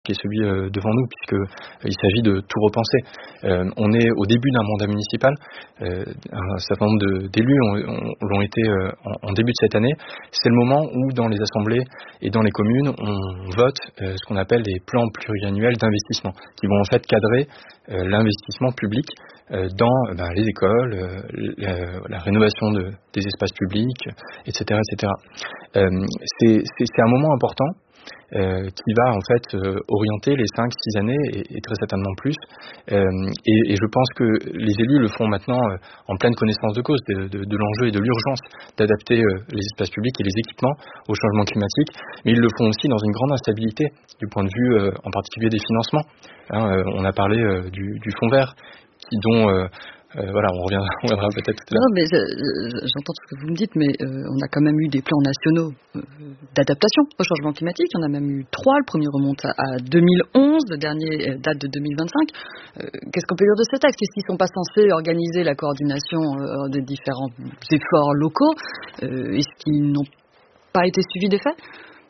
qui est celui devant nous, puisqu'il s'agit de tout repenser. On est au début d'un mandat municipal. Un certain nombre d'élus l'ont été en début de cette année. C'est le moment où, dans les assemblées et dans les communes, on vote ce qu'on appelle des plans pluriannuels d'investissement, qui vont en fait cadrer l'investissement public dans les écoles, la rénovation des espaces publics, etc. etc. C'est un moment important qui va en fait orienter les 5-6 années et très certainement plus. Et je pense que les élus le font maintenant en pleine connaissance de cause de l'enjeu et de l'urgence d'adapter les espaces publics et les équipements au changement climatique, mais ils le font aussi dans une grande instabilité du point de vue en particulier des financements. On a parlé du fonds vert dont on reviendra peut-être tout à l'heure. Non, mais j'entends ce que vous me dites, mais on a quand même eu des plans nationaux d'adaptation au changement climatique. On a même eu 3. Le premier remonte à 2011, le dernier date de 2025. Qu'est-ce qu'on peut dire de ce texte? Est-ce qu'ils ne sont pas censés organiser la coordination des différents efforts locaux? Est-ce qu'ils n'ont pas été suivis des faits?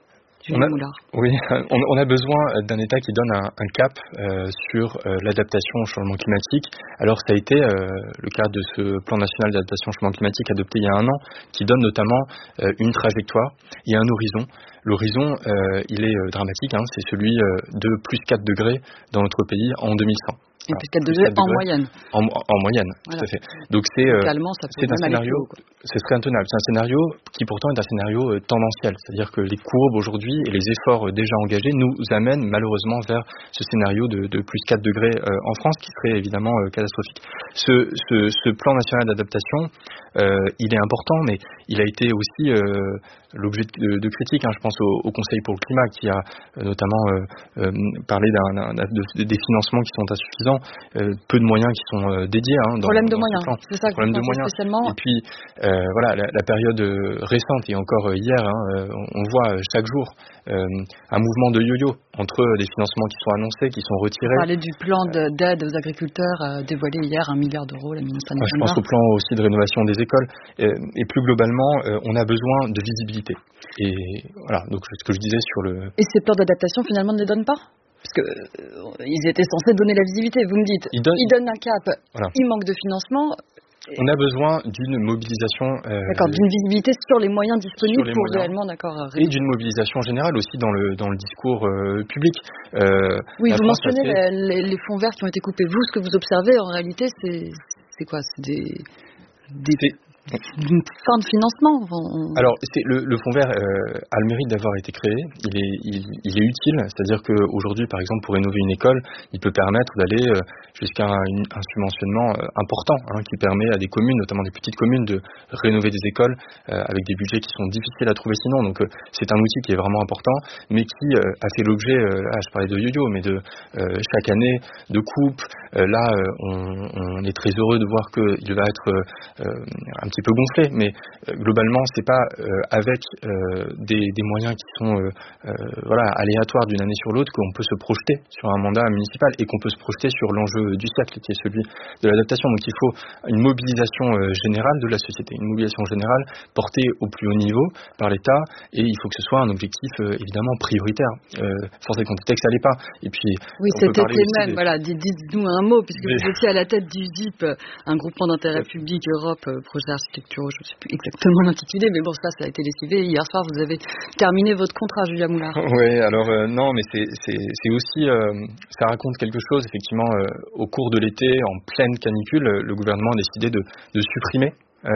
On a besoin d'un État qui donne un cap sur l'adaptation au changement climatique. Alors ça a été le cas de ce plan national d'adaptation au changement climatique adopté il y a 1 an, qui donne notamment une trajectoire et un horizon. L'horizon, il est dramatique, c'est celui de plus 4 degrés dans notre pays en 2100. Et plus 4 degrés en moyenne. En moyenne, voilà. Tout à fait. Donc c'est un scénario, ce serait intenable. C'est un scénario qui pourtant est un scénario tendanciel. C'est-à-dire que les courbes aujourd'hui et les efforts déjà engagés nous amènent malheureusement vers ce scénario de plus 4 degrés en France, qui serait évidemment catastrophique. Ce plan national d'adaptation, il est important, mais il a été aussi l'objet de critiques. Je pense au Conseil pour le climat, qui a notamment parlé des financements qui sont insuffisants, peu de moyens qui sont dédiés problème de dans moyens, ce plan. c'est ça que problème de moyens. Spécialement. Et puis la période récente et encore hier, on voit chaque jour un mouvement de yo-yo entre les financements qui sont annoncés, qui sont retirés. On parlait du plan d'aide aux agriculteurs dévoilé hier, 1 milliard d'euros, la ministre Anne. Je pense au plan aussi de rénovation des écoles. Et plus globalement, on a besoin de visibilité. Et voilà, donc ce que je disais sur le... Et ces plans d'adaptation finalement ne les donnent pas? Parce que ils étaient censés donner la visibilité, vous me dites. Ils donnent un cap, voilà. Il manque de financement. On a besoin d'une mobilisation... d'une visibilité sur les moyens disponibles réellement, et d'une mobilisation générale aussi dans le discours public. Oui, vous mentionnez les fonds verts qui ont été coupés. Vous, ce que vous observez, en réalité, c'est quoi? C'est une fin de financement. Alors, le fonds vert a le mérite d'avoir été créé. Il est utile, c'est-à-dire qu'aujourd'hui, par exemple, pour rénover une école, il peut permettre d'aller jusqu'à un subventionnement important, qui permet à des communes, notamment des petites communes, de rénover des écoles avec des budgets qui sont difficiles à trouver sinon. Donc, c'est un outil qui est vraiment important, mais qui a fait l'objet, là, je parlais de yo-yo, mais de chaque année de coupes. Là, on est très heureux de voir qu'il va être un petit peu gonflé, mais globalement c'est pas avec des moyens qui sont aléatoires d'une année sur l'autre qu'on peut se projeter sur un mandat municipal et qu'on peut se projeter sur l'enjeu du siècle qui est celui de l'adaptation. Donc il faut une mobilisation générale de la société, une mobilisation générale portée au plus haut niveau par l'État, et il faut que ce soit un objectif évidemment prioritaire. Force est qu'en texte ça l'est pas. Et puis oui, c'était même dites-nous un mot, puisque vous étiez à la tête du GIP, un groupement d'intérêt public Europe, projet architecturaux, je ne sais plus exactement l'intitulé, mais bon, ça a été lessivé. Hier soir, vous avez terminé votre contrat, Julia Moulard. Oui, alors non, mais c'est aussi, ça raconte quelque chose. Effectivement, au cours de l'été, en pleine canicule, le gouvernement a décidé de supprimer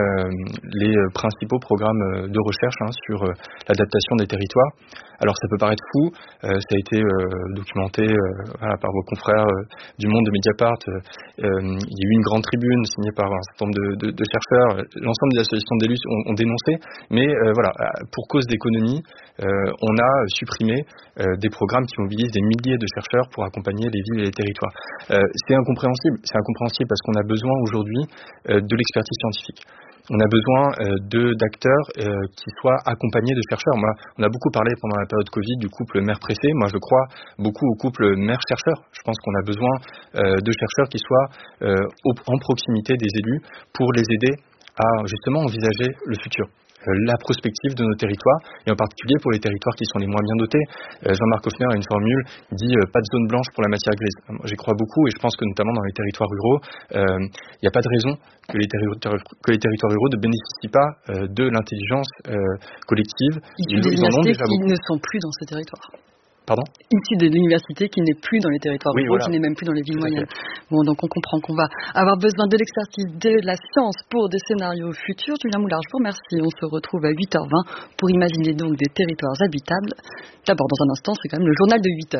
les principaux programmes de recherche sur l'adaptation des territoires. Alors ça peut paraître fou, ça a été documenté par vos confrères du Monde, de Mediapart. Il y a eu une grande tribune signée par un certain nombre de chercheurs. L'ensemble des associations d'élus ont dénoncé, mais pour cause d'économie, on a supprimé des programmes qui mobilisent des milliers de chercheurs pour accompagner les villes et les territoires. C'est incompréhensible parce qu'on a besoin aujourd'hui de l'expertise scientifique. On a besoin d'acteurs qui soient accompagnés de chercheurs. Moi, on a beaucoup parlé pendant la période Covid du couple mère-pressé. Moi, je crois beaucoup au couple mère-chercheur. Je pense qu'on a besoin de chercheurs qui soient en proximité des élus pour les aider à justement envisager le futur. la prospective de nos territoires, et en particulier pour les territoires qui sont les moins bien dotés. Jean-Marc Hoffner a une formule, dit pas de zone blanche pour la matière grise. J'y crois beaucoup, et je pense que notamment dans les territoires ruraux, il n'y a pas de raison que les territoires ruraux ne bénéficient pas de l'intelligence collective. Ils en ont déjà beaucoup. Qui ne sont plus dans ces territoires. Pardon ? Issu de l'université qui n'est plus dans les territoires ruraux, qui n'est même plus dans les villes moyennes. Bon, donc on comprend qu'on va avoir besoin de l'expertise, de la science pour des scénarios futurs. Julien Moulard, je vous remercie. On se retrouve à 8h20 pour imaginer donc des territoires habitables. D'abord, dans un instant, c'est quand même le journal de 8h.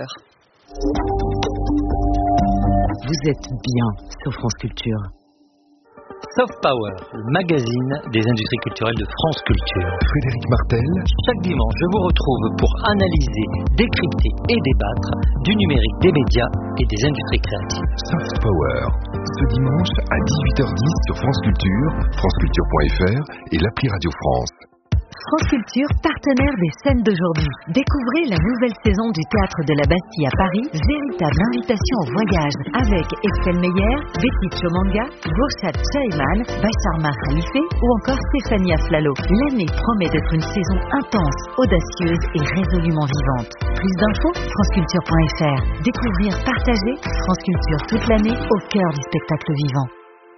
Vous êtes bien sur France Culture. Soft Power, le magazine des industries culturelles de France Culture. Frédéric Martel. Chaque dimanche, je vous retrouve pour analyser, décrypter et débattre du numérique, des médias et des industries créatives. Soft Power, ce dimanche à 18h10 sur France Culture, franceculture.fr et l'appli Radio France. France Culture, partenaire des scènes d'aujourd'hui. Découvrez la nouvelle saison du Théâtre de la Bastille à Paris, véritable invitation au voyage, avec Estelle Meyer, Betty Chomanga, Gourshat Chaiman, Bacharma Khalife ou encore Stéphanie Aflalo. L'année promet d'être une saison intense, audacieuse et résolument vivante. Plus d'infos, franceculture.fr. Découvrir, partager, France Culture toute l'année au cœur du spectacle vivant.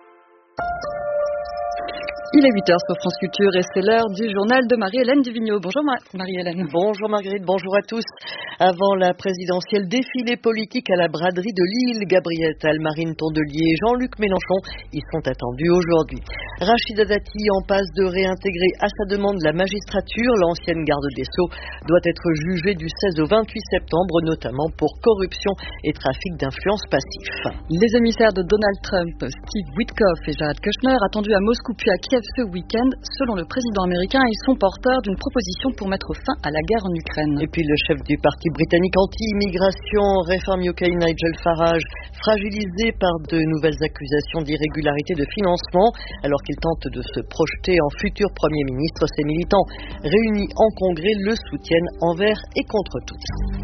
Il est 8h sur France Culture et c'est l'heure du journal de Marie-Hélène Duvigneau. Bonjour Marie-Hélène. Bonjour Marguerite, bonjour à tous. Avant la présidentielle, défilé politique à la braderie de Lille, Gabriel Attal, Marine Tondelier et Jean-Luc Mélenchon y sont attendus aujourd'hui. Rachida Dati, en passe de réintégrer à sa demande la magistrature, l'ancienne garde des Sceaux doit être jugée du 16 au 28 septembre, notamment pour corruption et trafic d'influence passif. Les émissaires de Donald Trump, Steve Witkoff et Jared Kushner, attendus à Moscou puis à Kiev ce week-end, selon le président américain, ils sont porteurs d'une proposition pour mettre fin à la guerre en Ukraine. Et puis le chef du parti britannique anti-immigration, Reform UK, Nigel Farage, fragilisé par de nouvelles accusations d'irrégularité de financement, alors qu'il tente de se projeter en futur Premier ministre, ses militants réunis en congrès le soutiennent envers et contre tous.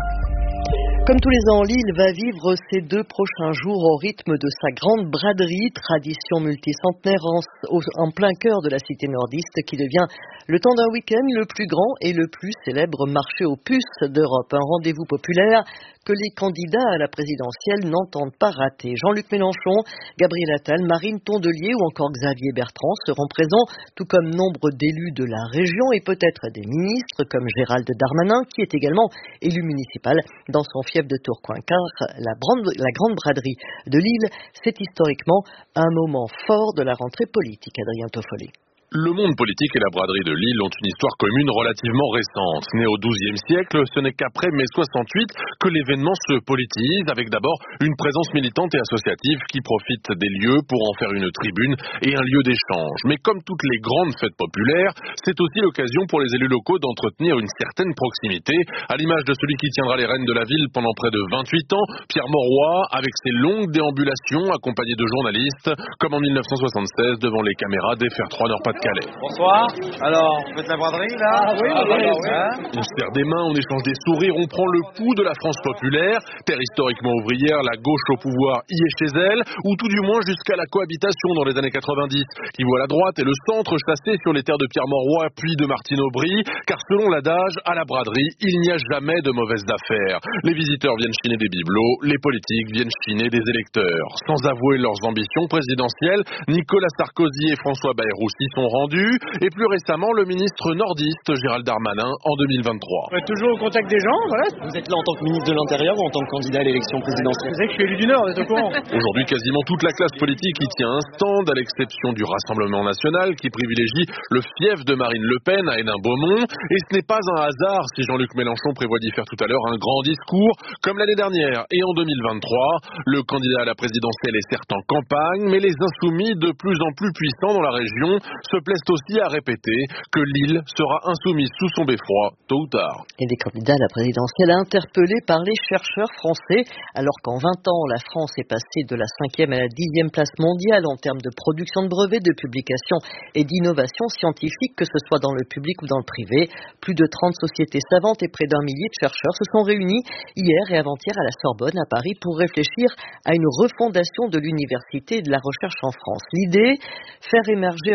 Comme tous les ans, Lille va vivre ces 2 prochains jours au rythme de sa grande braderie, tradition multicentenaire en plein cœur de la cité nordiste qui devient le temps d'un week-end le plus grand et le plus célèbre marché aux puces d'Europe. Un rendez-vous populaire que les candidats à la présidentielle n'entendent pas rater. Jean-Luc Mélenchon, Gabriel Attal, Marine Tondelier ou encore Xavier Bertrand seront présents, tout comme nombre d'élus de la région et peut-être des ministres comme Gérald Darmanin, qui est également élu municipal dans son fief de Tourcoing. Car la grande braderie de Lille, c'est historiquement un moment fort de la rentrée politique. Adrien Toffolé. Le monde politique et la braderie de Lille ont une histoire commune relativement récente. Né au XIIe siècle, ce n'est qu'après mai 68 que l'événement se politise, avec d'abord une présence militante et associative qui profite des lieux pour en faire une tribune et un lieu d'échange. Mais comme toutes les grandes fêtes populaires, c'est aussi l'occasion pour les élus locaux d'entretenir une certaine proximité, à l'image de celui qui tiendra les rênes de la ville pendant près de 28 ans, Pierre Mauroy, avec ses longues déambulations accompagné de journalistes, comme en 1976 devant les caméras d'FR3 Nord-Pas-de-Calais. Bonsoir. Alors, vous faites la braderie là? Oui. On se serre des mains, on échange des sourires, on prend le pouls de la France populaire, terre historiquement ouvrière, la gauche au pouvoir y est chez elle, ou tout du moins jusqu'à la cohabitation dans les années 90, qui voit la droite et le centre chasser sur les terres de Pierre Mauroy puis de Martine Aubry, car selon l'adage, à la braderie, il n'y a jamais de mauvaises affaires. Les visiteurs viennent chiner des bibelots, les politiques viennent chiner des électeurs. Sans avouer leurs ambitions présidentielles, Nicolas Sarkozy et François Bayrou s'y sont rendus, et plus récemment le ministre nordiste Gérald Darmanin en 2023. On est toujours au contact des gens, voilà. Vous êtes là en tant que ministre de l'Intérieur ou en tant que candidat à l'élection présidentielle? Vous savez que je suis élu du Nord, vous êtes au courant? Aujourd'hui, quasiment toute la classe politique y tient un stand, à l'exception du Rassemblement National qui privilégie le fief de Marine Le Pen à Hénin-Beaumont. Et ce n'est pas un hasard si Jean-Luc Mélenchon prévoit d'y faire tout à l'heure un grand discours, comme l'année dernière et en 2023. Le candidat à la présidentielle est certes en campagne, mais les insoumis, de plus en plus puissants dans la région, se plaisent aussi à répéter que Lille sera insoumise sous son beffroi, tôt ou tard. Et des candidats à la présidentielle interpellés par les chercheurs français, alors qu'en 20 ans, la France est passée de la 5e à la 10e place mondiale en termes de production de brevets, de publication et d'innovation scientifique, que ce soit dans le public ou dans le privé. Plus de 30 sociétés savantes et près d'1 millier de chercheurs se sont réunis hier et avant-hier à la Sorbonne, à Paris, pour réfléchir à une refondation de l'université et de la recherche en France. L'idée, faire émerger un espace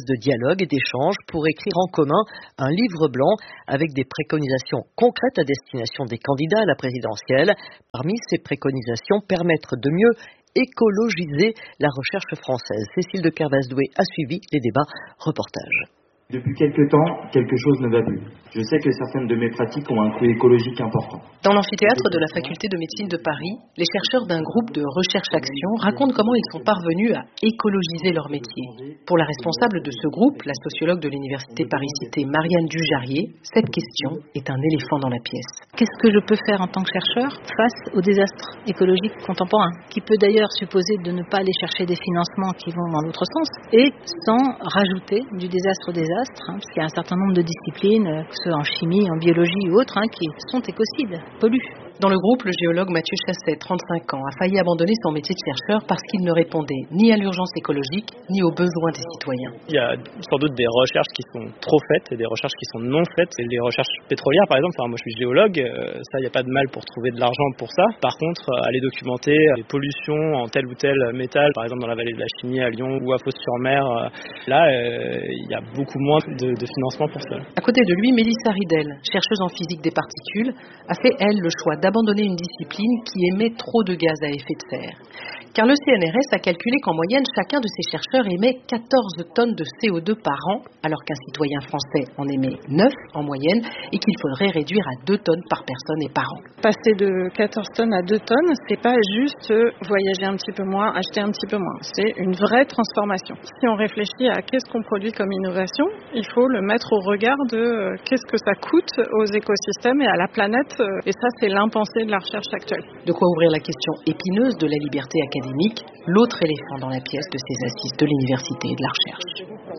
espace de dialogue et d'échange pour écrire en commun un livre blanc avec des préconisations concrètes à destination des candidats à la présidentielle. Parmi ces préconisations, permettre de mieux écologiser la recherche française. Cécile de Kervasdoué a suivi les débats. Reportage. Depuis quelque temps, quelque chose ne va plus. Je sais que certaines de mes pratiques ont un coût écologique important. Dans l'amphithéâtre de la faculté de médecine de Paris, les chercheurs d'un groupe de recherche-action racontent comment ils sont parvenus à écologiser leur métier. Pour la responsable de ce groupe, la sociologue de l'université Paris-Cité, Marianne Dujarrier, cette question est un éléphant dans la pièce. Qu'est-ce que je peux faire en tant que chercheur face aux désastres écologiques contemporains, qui peut d'ailleurs supposer de ne pas aller chercher des financements qui vont dans l'autre sens, et sans rajouter du désastre au désastre, parce qu'il y a un certain nombre de disciplines, que ce soit en chimie, en biologie ou autres, qui sont écocides, polluent. Dans le groupe, le géologue Mathieu Chasset, 35 ans, a failli abandonner son métier de chercheur parce qu'il ne répondait ni à l'urgence écologique, ni aux besoins des citoyens. Il y a sans doute des recherches qui sont trop faites et des recherches qui sont non faites. Et les recherches pétrolières, par exemple, moi je suis géologue, ça, il n'y a pas de mal pour trouver de l'argent pour ça. Par contre, aller documenter les pollutions en tel ou tel métal, par exemple dans la vallée de la Chimie à Lyon ou à Fos-sur-Mer, là, il y a beaucoup moins de financement pour ça. À côté de lui, Mélissa Ridel, chercheuse en physique des particules, a fait, elle, le choix d'abandonner une discipline qui émet trop de gaz à effet de serre. Car le CNRS a calculé qu'en moyenne, chacun de ces chercheurs émet 14 tonnes de CO2 par an, alors qu'un citoyen français en émet 9 en moyenne, et qu'il faudrait réduire à 2 tonnes par personne et par an. Passer de 14 tonnes à 2 tonnes, c'est pas juste voyager un petit peu moins, acheter un petit peu moins. C'est une vraie transformation. Si on réfléchit à qu'est-ce qu'on produit comme innovation, il faut le mettre au regard de qu'est-ce que ça coûte aux écosystèmes et à la planète. Et ça, c'est l'impensé de la recherche actuelle. De quoi ouvrir la question épineuse de la liberté académique, l'autre éléphant dans la pièce de ces assises de l'université et de la recherche.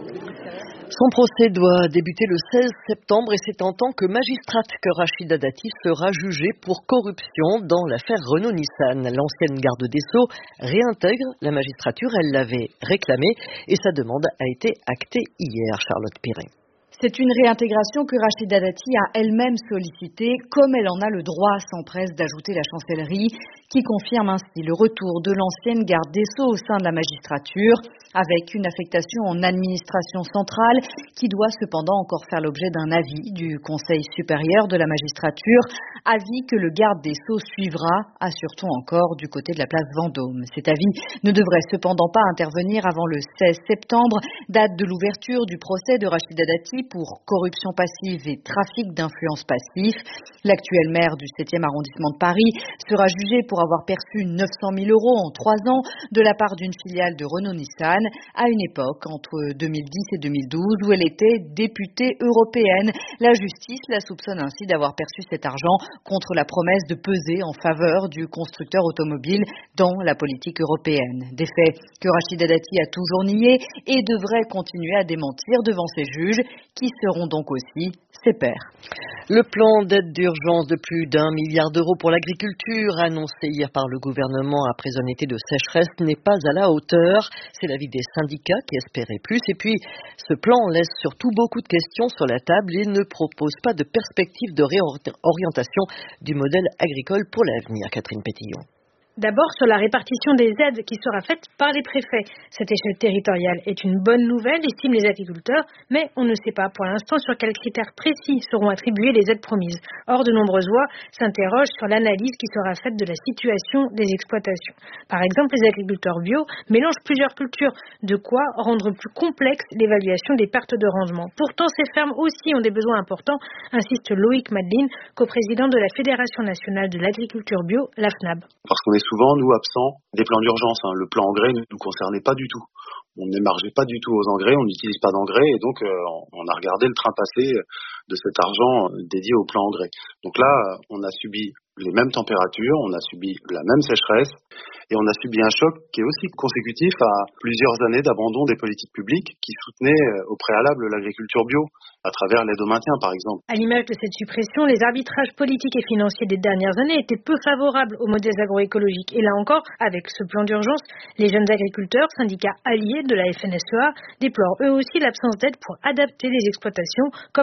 Son procès doit débuter le 16 septembre et c'est en tant que magistrate que Rachida Dati sera jugée pour corruption dans l'affaire Renault-Nissan. L'ancienne garde des Sceaux réintègre la magistrature, elle l'avait réclamée et sa demande a été actée hier, Charlotte Piret. C'est une réintégration que Rachida Dati a elle-même sollicitée, comme elle en a le droit, s'empresse d'ajouter la chancellerie, qui confirme ainsi le retour de l'ancienne garde des Sceaux au sein de la magistrature, avec une affectation en administration centrale, qui doit cependant encore faire l'objet d'un avis du Conseil supérieur de la magistrature, avis que le garde des Sceaux suivra, assure-t-on encore, du côté de la place Vendôme. Cet avis ne devrait cependant pas intervenir avant le 16 septembre, date de l'ouverture du procès de Rachida Dati pour corruption passive et trafic d'influence passif. L'actuel maire du 7e arrondissement de Paris sera jugé pour avoir perçu 900 000 € en 3 ans de la part d'une filiale de Renault-Nissan à une époque entre 2010 et 2012 où elle était députée européenne. La justice la soupçonne ainsi d'avoir perçu cet argent contre la promesse de peser en faveur du constructeur automobile dans la politique européenne. Des faits que Rachida Dati a toujours niés et devrait continuer à démentir devant ses juges qui seront donc aussi ses pairs. Le plan d'aide d'urgence de plus d'1 milliard d'euros pour l'agriculture annoncé hier par le gouvernement après un été de sécheresse n'est pas à la hauteur. C'est l'avis des syndicats qui espéraient plus. Et puis, ce plan laisse surtout beaucoup de questions sur la table et ne propose pas de perspective de réorientation du modèle agricole pour l'avenir. Catherine Pétillon. D'abord sur la répartition des aides qui sera faite par les préfets. Cette échelle territoriale est une bonne nouvelle, estiment les agriculteurs, mais on ne sait pas pour l'instant sur quels critères précis seront attribuées les aides promises. Or, de nombreuses voix s'interrogent sur l'analyse qui sera faite de la situation des exploitations. Par exemple, les agriculteurs bio mélangent plusieurs cultures, de quoi rendre plus complexe l'évaluation des pertes de rendement. Pourtant, ces fermes aussi ont des besoins importants, insiste Loïc Madeline, coprésident de la Fédération nationale de l'agriculture bio, la FNAB. Parce qu'on est souvent, nous, absents des plans d'urgence. Le plan engrais ne nous concernait pas du tout. On n'émargeait pas du tout aux engrais, on n'utilise pas d'engrais et donc on a regardé le train passer de cet argent dédié au plan engrais. Donc là, on a subi les mêmes températures, on a subi la même sécheresse et on a subi un choc qui est aussi consécutif à plusieurs années d'abandon des politiques publiques qui soutenaient au préalable l'agriculture bio à travers l'aide au maintien par exemple. À l'image de cette suppression, les arbitrages politiques et financiers des dernières années étaient peu favorables aux modèles agroécologiques. Et là encore, avec ce plan d'urgence, les jeunes agriculteurs, syndicats alliés de la FNSEA, déplorent eux aussi l'absence d'aide pour adapter les exploitations comme de stratégies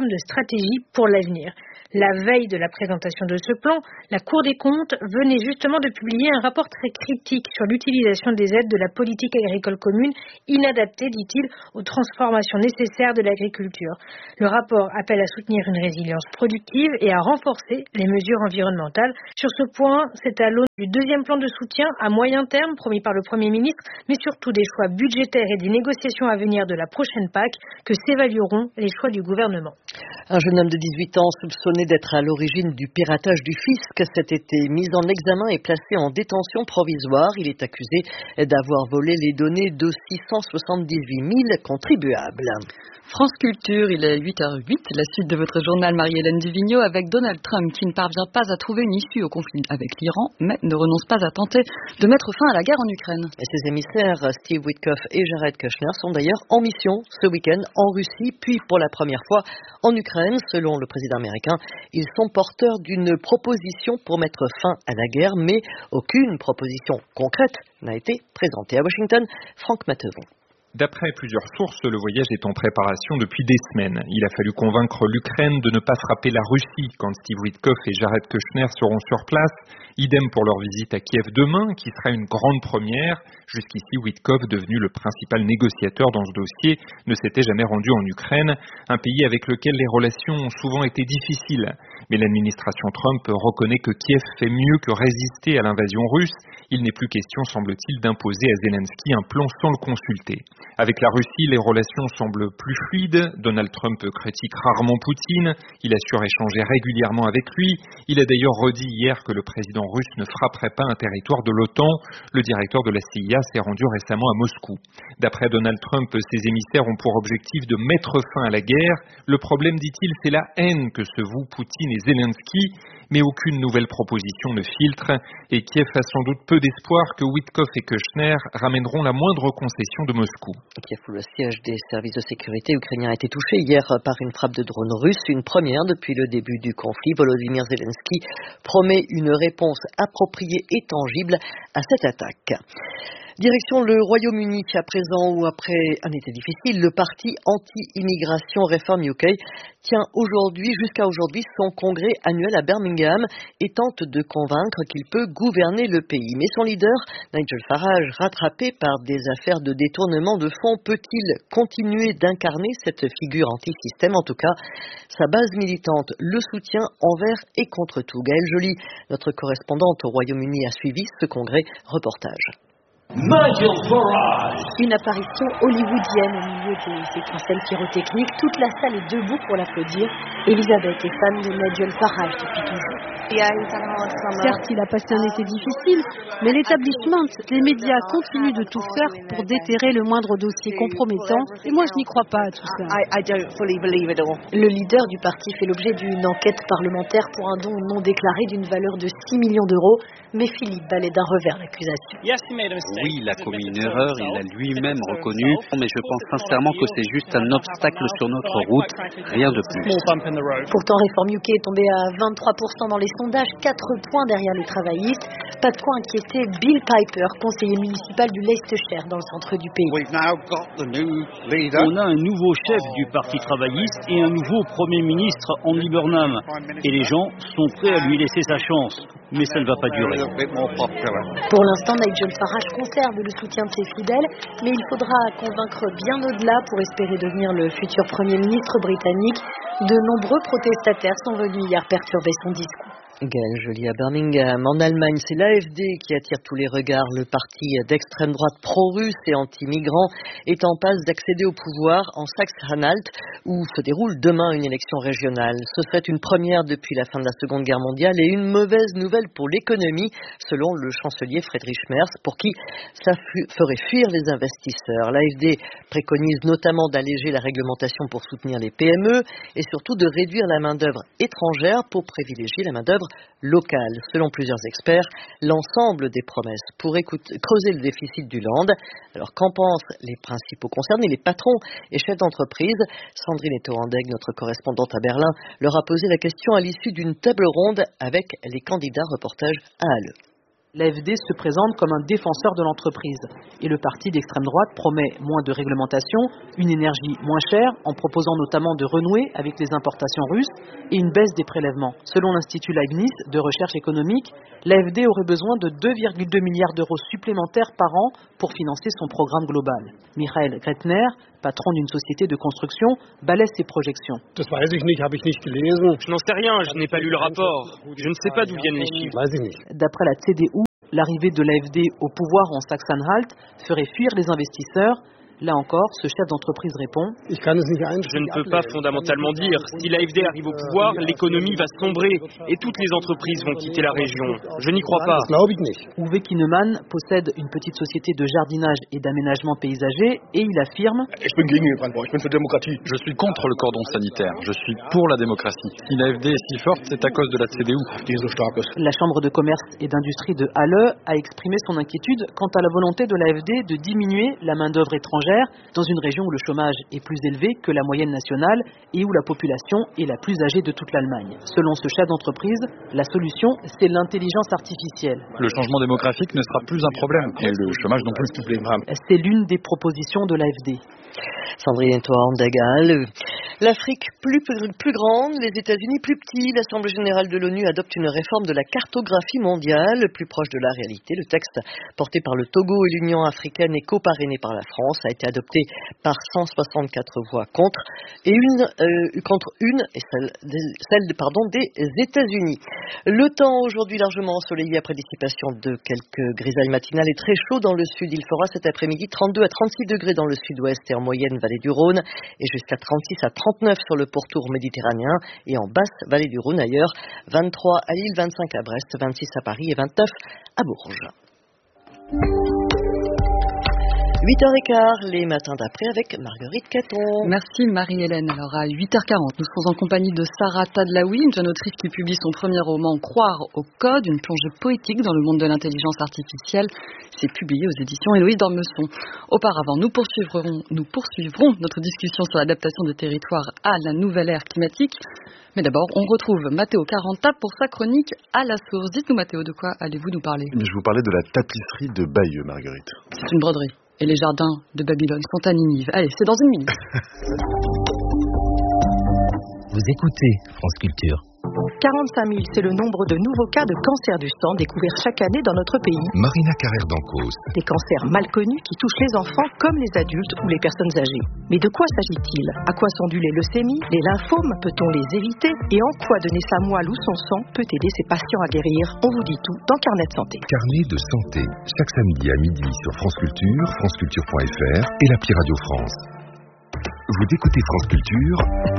stratégie pour l'avenir. La veille de la présentation de ce plan, la Cour des comptes venait justement de publier un rapport très critique sur l'utilisation des aides de la politique agricole commune, inadaptée, dit-il, aux transformations nécessaires de l'agriculture. Le rapport appelle à soutenir une résilience productive et à renforcer les mesures environnementales. Sur ce point, c'est à l'aune du deuxième plan de soutien à moyen terme promis par le Premier ministre, mais surtout des choix budgétaires et des négociations à venir de la prochaine PAC que s'évalueront les choix du gouvernement. Un jeune homme de 18 ans soupçonné d'être à l'origine du piratage du fisc cet été, mis en examen et placé en détention provisoire. Il est accusé d'avoir volé les données de 678 000 contribuables. France Culture, il est 8h08, la suite de votre journal Marie-Hélène Duvigneau avec Donald Trump qui ne parvient pas à trouver une issue au conflit avec l'Iran, mais ne renonce pas à tenter de mettre fin à la guerre en Ukraine. Et ses émissaires, Steve Witkoff et Jared Kushner, sont d'ailleurs en mission ce week-end en Russie, puis pour la première fois en Ukraine. Selon le président américain, ils sont porteurs d'une proposition pour mettre fin à la guerre, mais aucune proposition concrète n'a été présentée. À Washington, Franck Materon. D'après plusieurs sources, le voyage est en préparation depuis des semaines. Il a fallu convaincre l'Ukraine de ne pas frapper la Russie quand Steve Witkoff et Jared Kushner seront sur place. Idem pour leur visite à Kiev demain, qui sera une grande première. Jusqu'ici, Witkoff, devenu le principal négociateur dans ce dossier, ne s'était jamais rendu en Ukraine, un pays avec lequel les relations ont souvent été difficiles. Mais l'administration Trump reconnaît que Kiev fait mieux que résister à l'invasion russe. Il n'est plus question, semble-t-il, d'imposer à Zelensky un plan sans le consulter. Avec la Russie, les relations semblent plus fluides. Donald Trump critique rarement Poutine. Il assure échanger régulièrement avec lui. Il a d'ailleurs redit hier que le président russe ne frapperait pas un territoire de l'OTAN. Le directeur de la CIA s'est rendu récemment à Moscou. D'après Donald Trump, ses émissaires ont pour objectif de mettre fin à la guerre. Le problème, dit-il, c'est la haine que se vouent Poutine et Zelensky. Mais aucune nouvelle proposition ne filtre. Et Kiev a sans doute peu d'espoir que Witkoff et Kushner ramèneront la moindre concession de Moscou. Kiev, où le siège des services de sécurité ukrainiens a été touché hier par une frappe de drone russe, une première depuis le début du conflit. Volodymyr Zelensky promet une réponse appropriée et tangible à cette attaque. Direction le Royaume-Uni, à présent ou après un été difficile, le parti anti-immigration Reform UK tient jusqu'à aujourd'hui son congrès annuel à Birmingham et tente de convaincre qu'il peut gouverner le pays. Mais son leader, Nigel Farage, rattrapé par des affaires de détournement de fonds, peut-il continuer d'incarner cette figure anti-système? En tout cas, sa base militante le soutient envers et contre tout. Gaëlle Joly, notre correspondante au Royaume-Uni, a suivi ce congrès. Reportage. Nigel Farage. Une apparition hollywoodienne au milieu des étincelles pyrotechniques. Toute la salle est debout pour l'applaudir. Elisabeth est fan de Nigel Farage depuis toujours. Certes, il a passé un été difficile, mais l'établissement, les médias continuent de tout faire pour déterrer le moindre dossier compromettant. Et moi, je n'y crois pas à tout ça. Le leader du parti fait l'objet d'une enquête parlementaire pour un don non déclaré d'une valeur de 6 millions d'euros. Mais Philippe balaie d'un revers l'accusation. Oui, il a commis une erreur, il l'a lui-même reconnu, mais je pense sincèrement que c'est juste un obstacle sur notre route, rien de plus. Pourtant, Reform UK est tombé à 23% dans les sondages, 4 points derrière les travaillistes. Pas de quoi inquiéter Bill Piper, conseiller municipal du Leicestershire dans le centre du pays. On a un nouveau chef du parti travailliste et un nouveau premier ministre Andy Burnham. Et les gens sont prêts à lui laisser sa chance. Mais ça ne va pas durer. Pour l'instant, Nigel Farage conserve le soutien de ses fidèles, mais il faudra convaincre bien au-delà pour espérer devenir le futur Premier ministre britannique. De nombreux protestataires sont venus hier perturber son discours. Gaëlle Joly à Birmingham. En Allemagne, c'est l'AfD qui attire tous les regards. Le parti d'extrême droite pro-russe et anti-migrant est en passe d'accéder au pouvoir en Saxe-Anhalt, où se déroule demain une élection régionale. Ce serait une première depuis la fin de la Seconde Guerre mondiale et une mauvaise nouvelle pour l'économie, selon le chancelier Friedrich Merz, pour qui ça ferait fuir les investisseurs. L'AfD préconise notamment d'alléger la réglementation pour soutenir les PME et surtout de réduire la main-d'œuvre étrangère pour privilégier la main-d'œuvre locale. Selon plusieurs experts, l'ensemble des promesses pourrait creuser le déficit du land. Alors qu'en pensent les principaux concernés, les patrons et chefs d'entreprise? Sandrine Etoandeg, notre correspondante à Berlin, leur a posé la question à l'issue d'une table ronde avec les candidats. Reportage à Halle. L'AfD se présente comme un défenseur de l'entreprise et le parti d'extrême droite promet moins de réglementation, une énergie moins chère en proposant notamment de renouer avec les importations russes et une baisse des prélèvements. Selon l'Institut Leibniz de recherche économique, l'AfD aurait besoin de 2,2 milliards d'euros supplémentaires par an pour financer son programme global. Michael Gretner, patron d'une société de construction, balaie ses projections. Je n'en sais rien, je n'ai pas lu le rapport. Je ne sais pas d'où viennent les chiffres. D'après la CDU, l'arrivée de l'AfD au pouvoir en Sachsen-Anhalt ferait fuir les investisseurs. Là encore, ce chef d'entreprise répond « Je ne peux pas fondamentalement dire. Si l'AfD arrive au pouvoir, l'économie va sombrer et toutes les entreprises vont quitter la région. Je n'y crois pas. » Uwe Kinnemann possède une petite société de jardinage et d'aménagement paysager et il affirme « Je suis contre le cordon sanitaire. Je suis pour la démocratie. Si l'AfD est si forte, c'est à cause de la CDU. » La Chambre de commerce et d'industrie de Halle a exprimé son inquiétude quant à la volonté de l'AfD de diminuer la main-d'œuvre étrangère dans une région où le chômage est plus élevé que la moyenne nationale et où la population est la plus âgée de toute l'Allemagne. Selon ce chef d'entreprise, la solution, c'est l'intelligence artificielle. Le changement démographique ne sera plus un problème et le chômage non plus. C'est l'une des propositions de l'AfD. Sandrine Toine-Dagal. L'Afrique plus grande, les États-Unis plus petits. L'Assemblée générale de l'ONU adopte une réforme de la cartographie mondiale, plus proche de la réalité. Le texte porté par le Togo et l'Union africaine et coparrainé par la France a été adopté par 164 voix contre et celle des États-Unis. Le temps aujourd'hui largement ensoleillé après dissipation de quelques grisailles matinales et très chaud dans le sud. Il fera cet après-midi 32 à 36 degrés dans le sud-ouest et en moyenne vallée du Rhône et jusqu'à 36 à 39 sur le pourtour méditerranéen et en basse vallée du Rhône ailleurs. 23 à Lille, 25 à Brest, 26 à Paris et 29 à Bourges. 8h15, les matins d'après avec Marguerite Caton. Merci Marie-Hélène. Alors à 8h40, nous serons en compagnie de Sarah Tadlaoui, une jeune autrice qui publie son premier roman Croire au code, une plongée poétique dans le monde de l'intelligence artificielle. C'est publié aux éditions Héloïse d'Ormesson. Auparavant, nous poursuivrons notre discussion sur l'adaptation des territoires à la nouvelle ère climatique. Mais d'abord, on retrouve Matteo Caranta pour sa chronique à la source. Dites-nous Matteo, de quoi allez-vous nous parler ? Je vous parlais de la tapisserie de Bayeux, Marguerite. C'est une broderie. Et les jardins de Babylone sont à Ninive. Allez, c'est dans une minute. Vous écoutez France Culture. 45 000, c'est le nombre de nouveaux cas de cancer du sang découverts chaque année dans notre pays. Marina Carrère d'Ancos. Des cancers mal connus qui touchent les enfants comme les adultes ou les personnes âgées. Mais de quoi s'agit-il ? À quoi sont dues les leucémies, les lymphomes ? Peut-on les éviter ? Et en quoi donner sa moelle ou son sang peut aider ces patients à guérir ? On vous dit tout dans Carnet de santé. Carnet de santé, chaque samedi à midi sur France Culture, franceculture.fr et l'appli Radio France. Vous écoutez France Culture,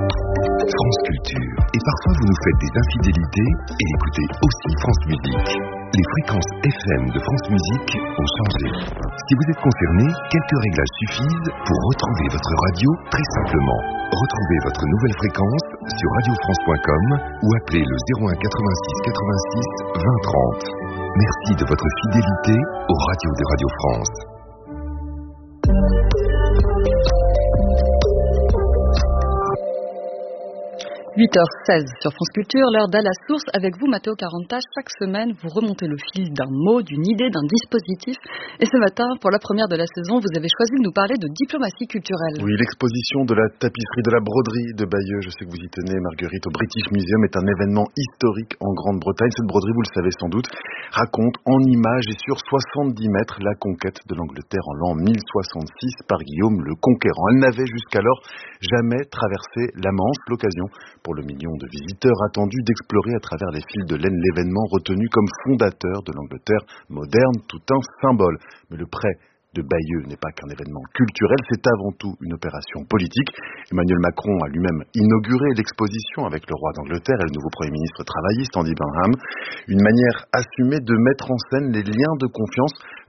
et parfois vous nous faites des infidélités et écoutez aussi France Musique. Les fréquences FM de France Musique ont changé. Si vous êtes concerné, quelques réglages suffisent pour retrouver votre radio très simplement. Retrouvez votre nouvelle fréquence sur radiofrance.com ou appelez le 01 86 86 20 30. Merci de votre fidélité aux radios de Radio France. 8h16 sur France Culture, l'heure d'à la source avec vous, Matteo Caranta. Chaque semaine, vous remontez le fil d'un mot, d'une idée, d'un dispositif. Et ce matin, pour la première de la saison, vous avez choisi de nous parler de diplomatie culturelle. Oui, l'exposition de la tapisserie, de la broderie de Bayeux, je sais que vous y tenez, Marguerite, au British Museum, est un événement historique en Grande-Bretagne. Cette broderie, vous le savez sans doute, raconte en images et sur 70 mètres la conquête de l'Angleterre en l'an 1066 par Guillaume le Conquérant. Elle n'avait jusqu'alors jamais traversé la Manche, l'occasion pour le million de visiteurs attendus d'explorer à travers les fils de laine l'événement retenu comme fondateur de l'Angleterre moderne, tout un symbole. Mais le prêt de Bayeux n'est pas qu'un événement culturel, c'est avant tout une opération politique. Emmanuel Macron a lui-même inauguré l'exposition avec le roi d'Angleterre et le nouveau Premier ministre travailliste Andy Burnham. Une manière assumée de mettre en scène les liens de confiance,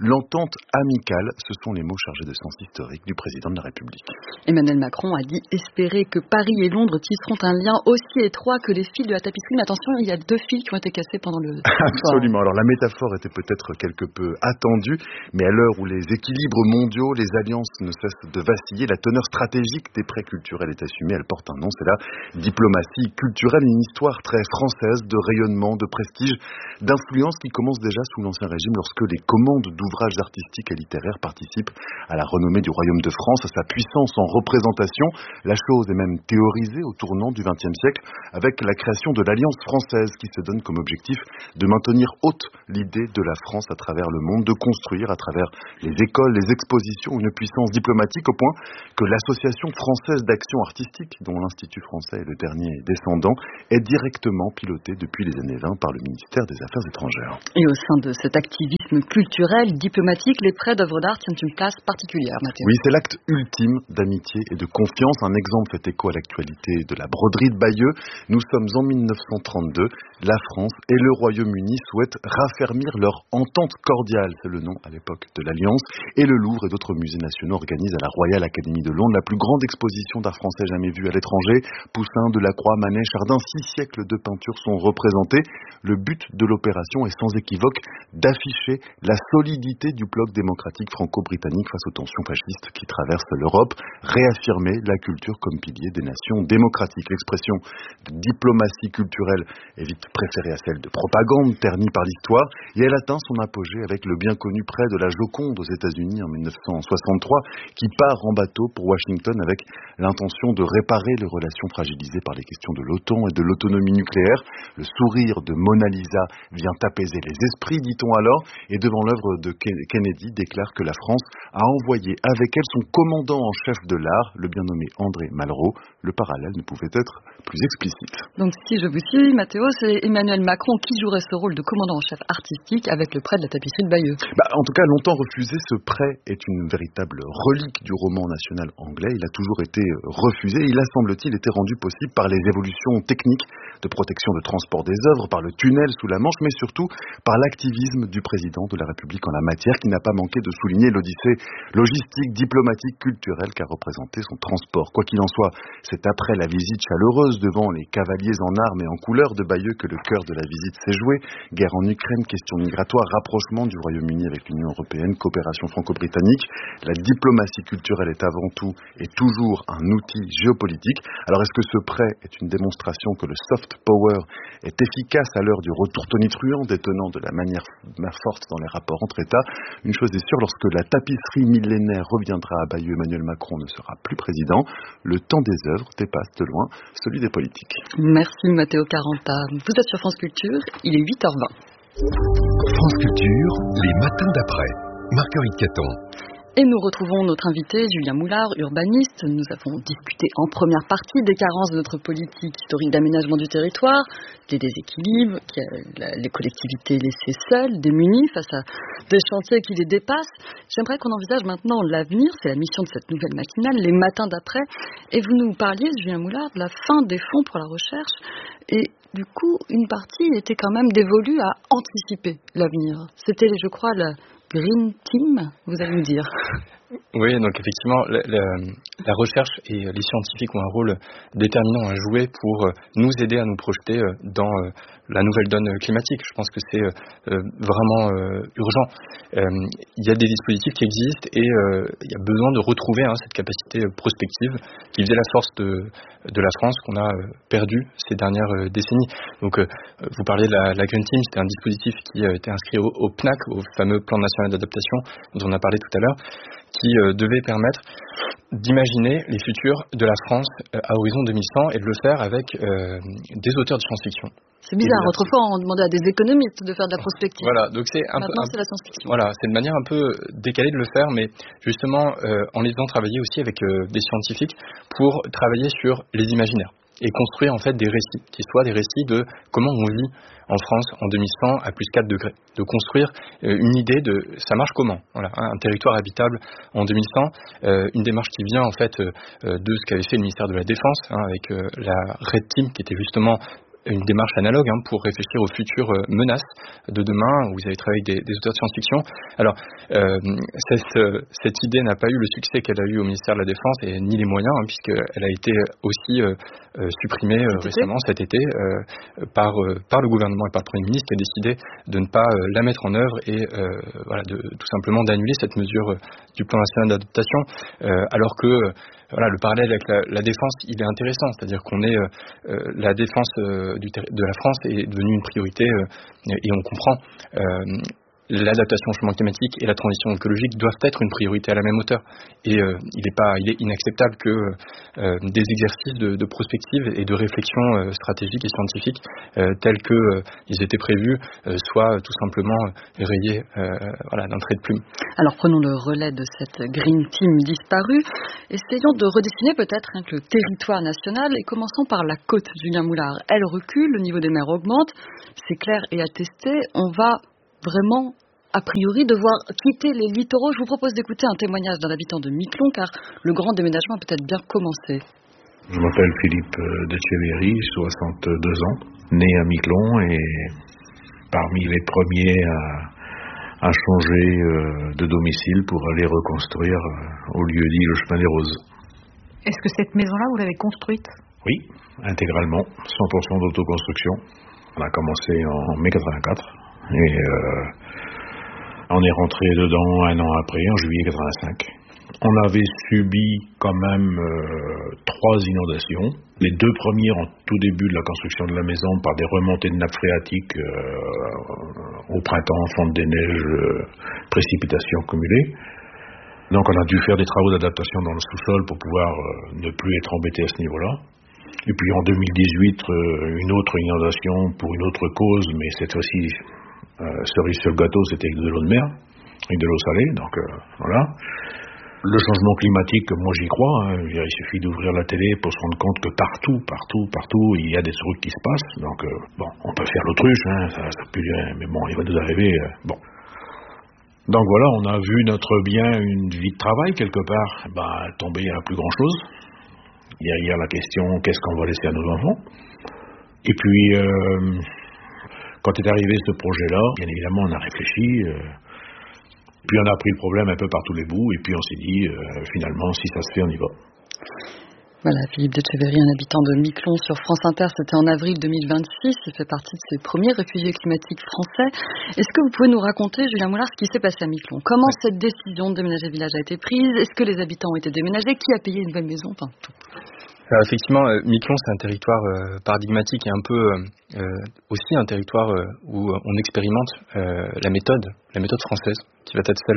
l'entente amicale. Ce sont les mots chargés de sens historique du président de la République. Emmanuel Macron a dit espérer que Paris et Londres tisseront un lien aussi étroit que les fils de la tapisserie. Mais attention, il y a 2 fils qui ont été cassés pendant le... Absolument. Alors la métaphore était peut-être quelque peu attendue, mais à l'heure où les équilibres mondiaux, les alliances ne cessent de vaciller, la teneur stratégique des prêts culturels est assumée. Elle porte un nom, c'est la diplomatie culturelle, une histoire très française de rayonnement, de prestige, d'influence qui commence déjà sous l'Ancien Régime lorsque les commandes d'ouvrages artistiques et littéraires participent à la renommée du Royaume de France, à sa puissance en représentation. La chose est même théorisée au tournant du XXe siècle avec la création de l'Alliance française qui se donne comme objectif de maintenir haute l'idée de la France à travers le monde, de construire à travers les écoles, les expositions, une puissance diplomatique au point que l'Association française d'action artistique, dont l'Institut français est le dernier descendant, est directement pilotée depuis les années 20 par le ministère des Affaires étrangères. Et au sein de cet activisme culturel, diplomatique, les prêts d'œuvres d'art tiennent une place particulière, Mathéo. Oui, c'est l'acte ultime d'amitié et de confiance. Un exemple fait écho à l'actualité de la broderie de Bayeux. Nous sommes en 1932. La France et le Royaume-Uni souhaitent raffermir leur entente cordiale, c'est le nom à l'époque de l'Alliance, et le Louvre et d'autres musées nationaux organisent à la Royal Academy de Londres la plus grande exposition d'art français jamais vue à l'étranger. Poussin, Delacroix, Manet, Chardin, 6 siècles de peinture sont représentés. Le but de l'opération est sans équivoque d'afficher la solidité du bloc démocratique franco-britannique face aux tensions fascistes qui traversent l'Europe, réaffirmer la culture comme pilier des nations démocratiques. L'expression de diplomatie culturelle est vite préférée à celle de propagande, ternie par l'histoire, et elle atteint son apogée avec le bien connu prêt de la Joconde aux États-Unis en 1963, qui part en bateau pour Washington avec l'intention de réparer les relations fragilisées par les questions de l'OTAN et de l'autonomie nucléaire. Le sourire de Mona Lisa vient apaiser les esprits, dit-on alors, et devant l'œuvre de Kennedy déclare que la France a envoyé avec elle son commandant en chef de l'art, le bien nommé André Malraux. Le parallèle ne pouvait être plus explicite. Donc si je vous suis, Mathéo, c'est Emmanuel Macron qui jouerait ce rôle de commandant en chef artistique avec le prêt de la tapisserie de Bayeux. En tout cas, longtemps refusé, ce prêt est une véritable relique du roman national anglais. Il a toujours été refusé. Il a, semble-t-il, été rendu possible par les évolutions techniques de protection de transport des œuvres, par le tunnel sous la Manche, mais surtout par l'activisme du président de la République en la matière, qui n'a pas manqué de souligner l'odyssée logistique, diplomatique, culturelle qu'a représenté son transport. Quoi qu'il en soit, c'est après la visite chaleureuse devant les cavaliers en armes et en couleurs de Bayeux que le cœur de la visite s'est joué. Guerre en Ukraine, question migratoire, rapprochement du Royaume-Uni avec l'Union européenne, coopération franco-britannique. La diplomatie culturelle est avant tout et toujours un outil géopolitique. Alors est-ce que ce prêt est une démonstration que le soft power est efficace à l'heure du retour tonitruant des tenants de la manière forte dans les rapports entre États? Une chose est sûre, lorsque la tapisserie millénaire reviendra à Bayeux, Emmanuel Macron ne sera plus président. Le temps des œuvres dépasse de loin celui des politiques. Merci Mathéo Caranta. Vous êtes sur France Culture, il est 8h20. France Culture, les matins d'après. Marguerite Caton. Et nous retrouvons notre invité, Julien Moulard, urbaniste. Nous avons discuté en première partie des carences de notre politique historique d'aménagement du territoire, des déséquilibres, les collectivités laissées seules, démunies face à des chantiers qui les dépassent. J'aimerais qu'on envisage maintenant l'avenir, c'est la mission de cette nouvelle matinale, les matins d'après. Et vous nous parliez, Julien Moulard, de la fin des fonds pour la recherche. Et du coup, une partie était quand même dévolue à anticiper l'avenir. C'était, je crois, la Green Team, vous allez me dire. Oui, donc effectivement, la recherche et les scientifiques ont un rôle déterminant à jouer pour nous aider à nous projeter dans la nouvelle donne climatique. Je pense que c'est vraiment urgent. Il y a des dispositifs qui existent et il y a besoin de retrouver cette capacité prospective qui faisait la force de la France qu'on a perdue ces dernières décennies. Donc, vous parliez de la Green Team, c'était un dispositif qui a été inscrit au PNAC, au fameux Plan national d'adaptation dont on a parlé tout à l'heure, qui devait permettre d'imaginer les futurs de la France à horizon 2100 et de le faire avec des auteurs de science-fiction. C'est bizarre, autrefois on demandait à des économistes de faire de la prospective. Voilà, donc c'est Maintenant c'est la science-fiction. Voilà, c'est une manière un peu décalée de le faire, mais justement en les faisant travailler aussi avec des scientifiques pour travailler sur les imaginaires et construire en fait des récits, qui soient des récits de comment on vit en France en 2100 à plus 4 degrés. De construire une idée de ça marche comment, voilà, un territoire habitable en 2100, une démarche qui vient en fait de ce qu'avait fait le ministère de la Défense avec la Red Team qui était justement une démarche analogue pour réfléchir aux futures menaces de demain. Vous avez travaillé avec des auteurs de science-fiction. Alors, cette idée n'a pas eu le succès qu'elle a eu au ministère de la Défense et ni les moyens, puisqu'elle a été aussi supprimée récemment cet été par le gouvernement et par le Premier ministre qui a décidé de ne pas la mettre en œuvre et tout simplement d'annuler cette mesure du plan national d'adaptation, alors que le parallèle avec la défense, il est intéressant, c'est-à-dire qu'on est la défense de la France est devenue une priorité et on comprend. L'adaptation au changement climatique et la transition écologique doivent être une priorité à la même hauteur. Et il est inacceptable que des exercices de prospective et de réflexion stratégique et scientifique tels qu'ils étaient prévus soient tout simplement rayés d'un trait de plume. Alors prenons le relais de cette Green Team disparue. Essayons de redessiner peut-être le territoire national et commençons par la côte. Julien Moulard, elle recule, le niveau des mers augmente, c'est clair et attesté. On va vraiment, a priori, devoir quitter les littoraux. Je vous propose d'écouter un témoignage d'un habitant de Miquelon, car le grand déménagement a peut-être bien commencé. Je m'appelle Philippe Decheverry, 62 ans, né à Miquelon et parmi les premiers à changer de domicile pour aller reconstruire au lieu-dit le chemin des Roses. Est-ce que cette maison-là, vous l'avez construite? Oui, intégralement, 100% d'autoconstruction. On a commencé en mai 84. Et on est rentré dedans un an après, en juillet 85. On avait subi quand même 3 inondations. Les 2 premières en tout début de la construction de la maison par des remontées de nappes phréatiques au printemps, fonte des neiges, précipitations cumulées. Donc on a dû faire des travaux d'adaptation dans le sous-sol pour pouvoir ne plus être embêté à ce niveau-là. Et puis en 2018, une autre inondation pour une autre cause, mais cette fois-ci, cerise sur le gâteau, c'était avec de l'eau de mer, avec de l'eau salée, donc voilà. Le changement climatique, moi j'y crois, il suffit d'ouvrir la télé pour se rendre compte que partout, il y a des trucs qui se passent, donc on peut faire l'autruche, ça peut durer, mais bon, il va nous arriver, Donc voilà, on a vu notre bien, une vie de travail quelque part, tomber à plus grand chose. Derrière la question, qu'est-ce qu'on va laisser à nos enfants? Et puis, quand est arrivé ce projet-là, bien évidemment, on a réfléchi, puis on a pris le problème un peu par tous les bouts, et puis on s'est dit, finalement, si ça se fait, on y va. Voilà, Philippe Decheverry, un habitant de Miquelon sur France Inter, c'était en avril 2026, il fait partie de ces premiers réfugiés climatiques français. Est-ce que vous pouvez nous raconter, Julien Moulard, ce qui s'est passé à Miquelon? Comment cette décision de déménager le village a été prise? Est-ce que les habitants ont été déménagés? Qui a payé une nouvelle maison? Enfin, tout. Alors effectivement, Miquelon, c'est un territoire paradigmatique et un peu aussi un territoire où on expérimente la méthode française, qui va être celle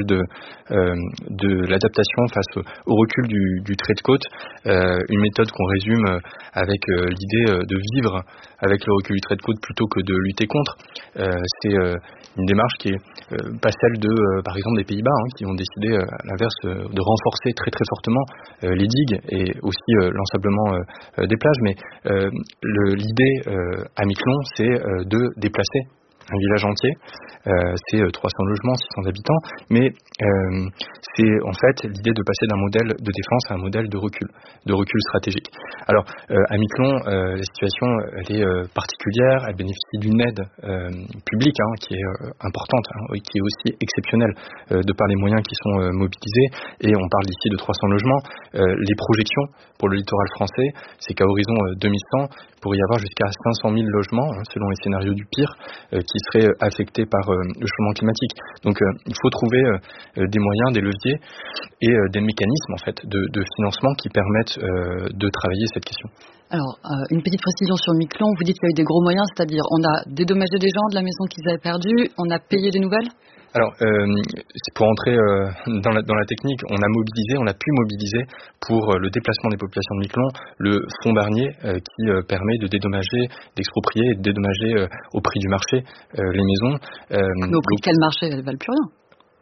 de l'adaptation face au recul du trait de côte, une méthode qu'on résume avec l'idée de vivre avec le recul du trait de côte plutôt que de lutter contre. C'est une démarche qui est pas celle de, par exemple, des Pays-Bas, qui ont décidé à l'inverse de renforcer très très fortement les digues et aussi l'ensablement des plages, mais l'idée à Miquelon, c'est de déplacer un village entier, c'est 300 logements, 600 habitants, mais c'est en fait l'idée de passer d'un modèle de défense à un modèle de recul stratégique. Alors, à Miquelon, la situation elle est particulière, elle bénéficie d'une aide publique qui est importante, qui est aussi exceptionnelle de par les moyens qui sont mobilisés, et on parle ici de 300 logements. Les projections pour le littoral français, c'est qu'à horizon 2100, il pourrait y avoir jusqu'à 500 000 logements, selon les scénarios du pire, qui seraient affectés par le changement climatique. Donc il faut trouver des moyens, des leviers et des mécanismes en fait de financement qui permettent de travailler cette question. Alors, une petite précision sur Miquelon, vous dites qu'il y a eu des gros moyens, c'est-à-dire on a dédommagé des gens de la maison qu'ils avaient perdue, on a payé des nouvelles? Alors, pour entrer dans la technique, on a pu mobiliser pour le déplacement des populations de Miquelon le fonds Barnier qui permet de dédommager, d'exproprier et de dédommager au prix du marché les maisons. Mais au prix de quel marché? Elles ne valent plus rien.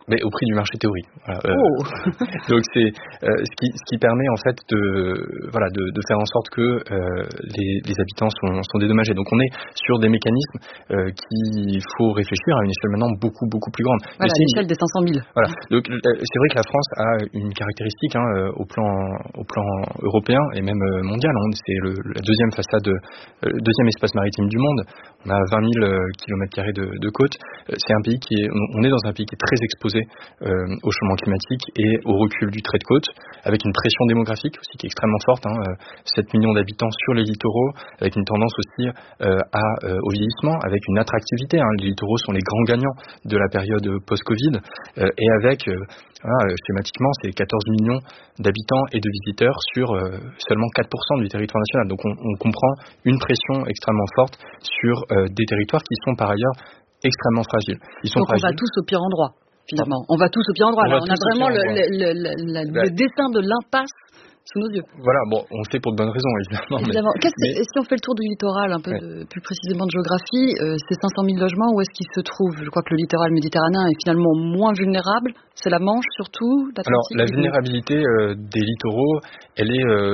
Mais au prix du marché théorique. Voilà. Donc c'est ce qui permet en fait de faire en sorte que les habitants sont dédommagés. Donc on est sur des mécanismes qu'il faut réfléchir à une échelle maintenant beaucoup plus grande. Voilà, à l'échelle des 500 000. Voilà. Donc c'est vrai que la France a une caractéristique au plan européen et même mondial. C'est la deuxième façade, le deuxième espace maritime du monde. On a 20 000 km² de côte. C'est un pays on est dans un pays qui est très exposé au changement climatique et au recul du trait de côte, avec une pression démographique aussi qui est extrêmement forte. 7 millions d'habitants sur les littoraux, avec une tendance aussi au vieillissement, avec une attractivité. Les littoraux sont les grands gagnants de la période post-Covid, et avec schématiquement, c'est 14 millions d'habitants et de visiteurs sur seulement 4% du territoire national. Donc on comprend une pression extrêmement forte sur des territoires qui sont par ailleurs extrêmement fragiles. Donc on va tous au pire endroit, finalement. On va tous au pire endroit. On a vraiment le dessin de l'impasse sous nos yeux. Voilà, on le fait pour de bonnes raisons, évidemment. Si on fait le tour du littoral, un peu plus précisément de géographie, ces 500 000 logements, où est-ce qu'ils se trouvent? Je crois que le littoral méditerranéen est finalement moins vulnérable. C'est la Manche, surtout, l'Atlantique. Alors, la vulnérabilité des littoraux, elle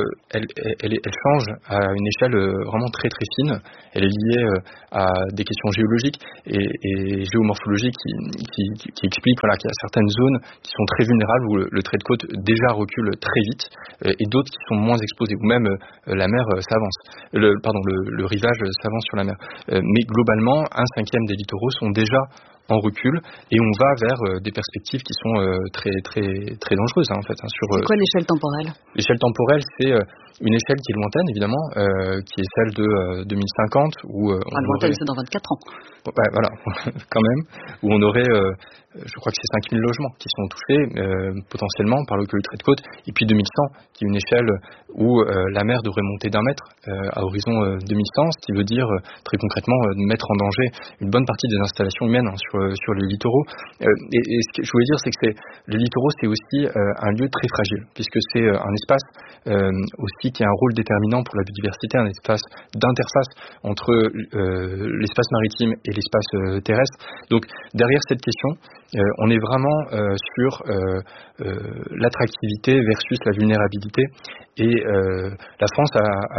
change à une échelle vraiment très très fine. Elle est liée à des questions géologiques et géomorphologiques qui expliquent qu'il y a certaines zones qui sont très vulnérables où le trait de côte déjà recule très vite, et d'autres qui sont moins exposés, ou même la mer s'avance. Le rivage s'avance sur la mer. Mais globalement, 1/5 des littoraux sont déjà en recul, et on va vers des perspectives qui sont très très très dangereuses en fait. C'est quoi l'échelle temporelle? L'échelle temporelle, c'est une échelle qui est lointaine évidemment, qui est celle de 2050, où lointaine, c'est dans 24 ans. Voilà, quand même, où on aurait, je crois que c'est 5000 logements qui sont touchés potentiellement par le trait de côte, et puis 2100, qui est une échelle où la mer devrait monter d'1 mètre à horizon 2100, ce qui veut dire très concrètement mettre en danger une bonne partie des installations humaines sur les littoraux. Et ce que je voulais dire, c'est que les littoraux, c'est aussi un lieu très fragile, puisque c'est un espace aussi qui a un rôle déterminant pour la biodiversité, un espace d'interface entre l'espace maritime et l'espace terrestre. Donc derrière cette question, on est vraiment sur l'attractivité versus la vulnérabilité, et la France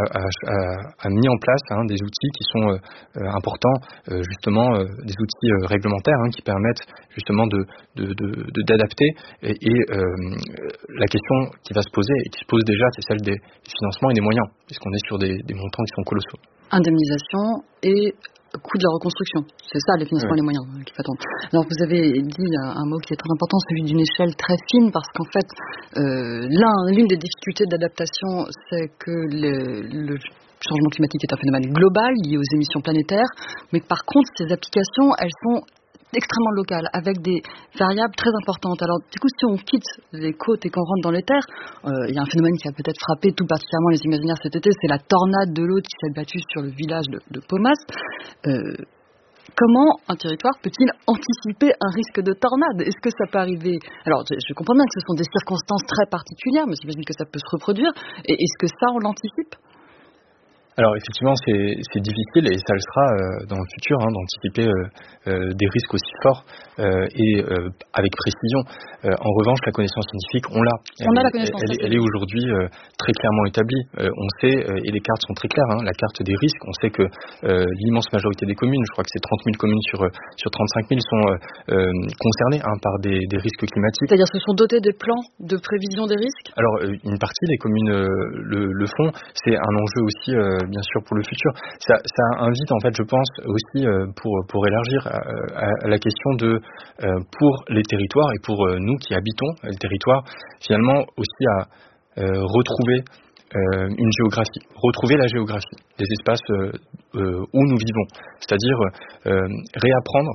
a mis en place des outils qui sont importants, justement des outils réglementaires qui permettent justement d'adapter, et la question qui va se poser et qui se pose déjà, c'est celle des financements et des moyens, puisqu'on est sur des montants qui sont colossaux. Indemnisation et coût de la reconstruction, c'est ça les financements et les moyens qu'il faut attendre. Alors vous avez dit un mot qui est très important, celui d'une échelle très fine, parce qu'en fait l'une des difficultés d'adaptation, c'est que le changement climatique est un phénomène global lié aux émissions planétaires, mais par contre ces applications, elles sont extrêmement locales, avec des variables très importantes. Alors du coup, si on quitte les côtes et qu'on rentre dans les terres, il y a un phénomène qui a peut-être frappé tout particulièrement les imaginaires cet été, c'est la tornade de l'eau qui s'est battue sur le village de Paumas. Comment un territoire peut-il anticiper un risque de tornade? Est-ce que ça peut arriver? Alors je comprends bien que ce sont des circonstances très particulières, mais j'imagine que ça peut se reproduire, et est-ce que ça on l'anticipe? Alors effectivement, c'est difficile, et ça le sera dans le futur, d'anticiper des risques aussi forts et avec précision. En revanche, la connaissance scientifique, on l'a. Elle est aujourd'hui très clairement établie. On sait, et les cartes sont très claires, la carte des risques. On sait que l'immense majorité des communes, je crois que c'est 30 000 communes sur 35 000, sont concernées par des risques climatiques. C'est-à-dire se sont dotés des plans de prévision des risques? Alors une partie des communes le font. C'est un enjeu aussi bien sûr pour le futur. Ça invite en fait, je pense aussi pour élargir à la question de pour les territoires et pour nous qui habitons le territoire, finalement aussi à retrouver une géographie, retrouver la géographie des espaces où nous vivons, c'est-à-dire réapprendre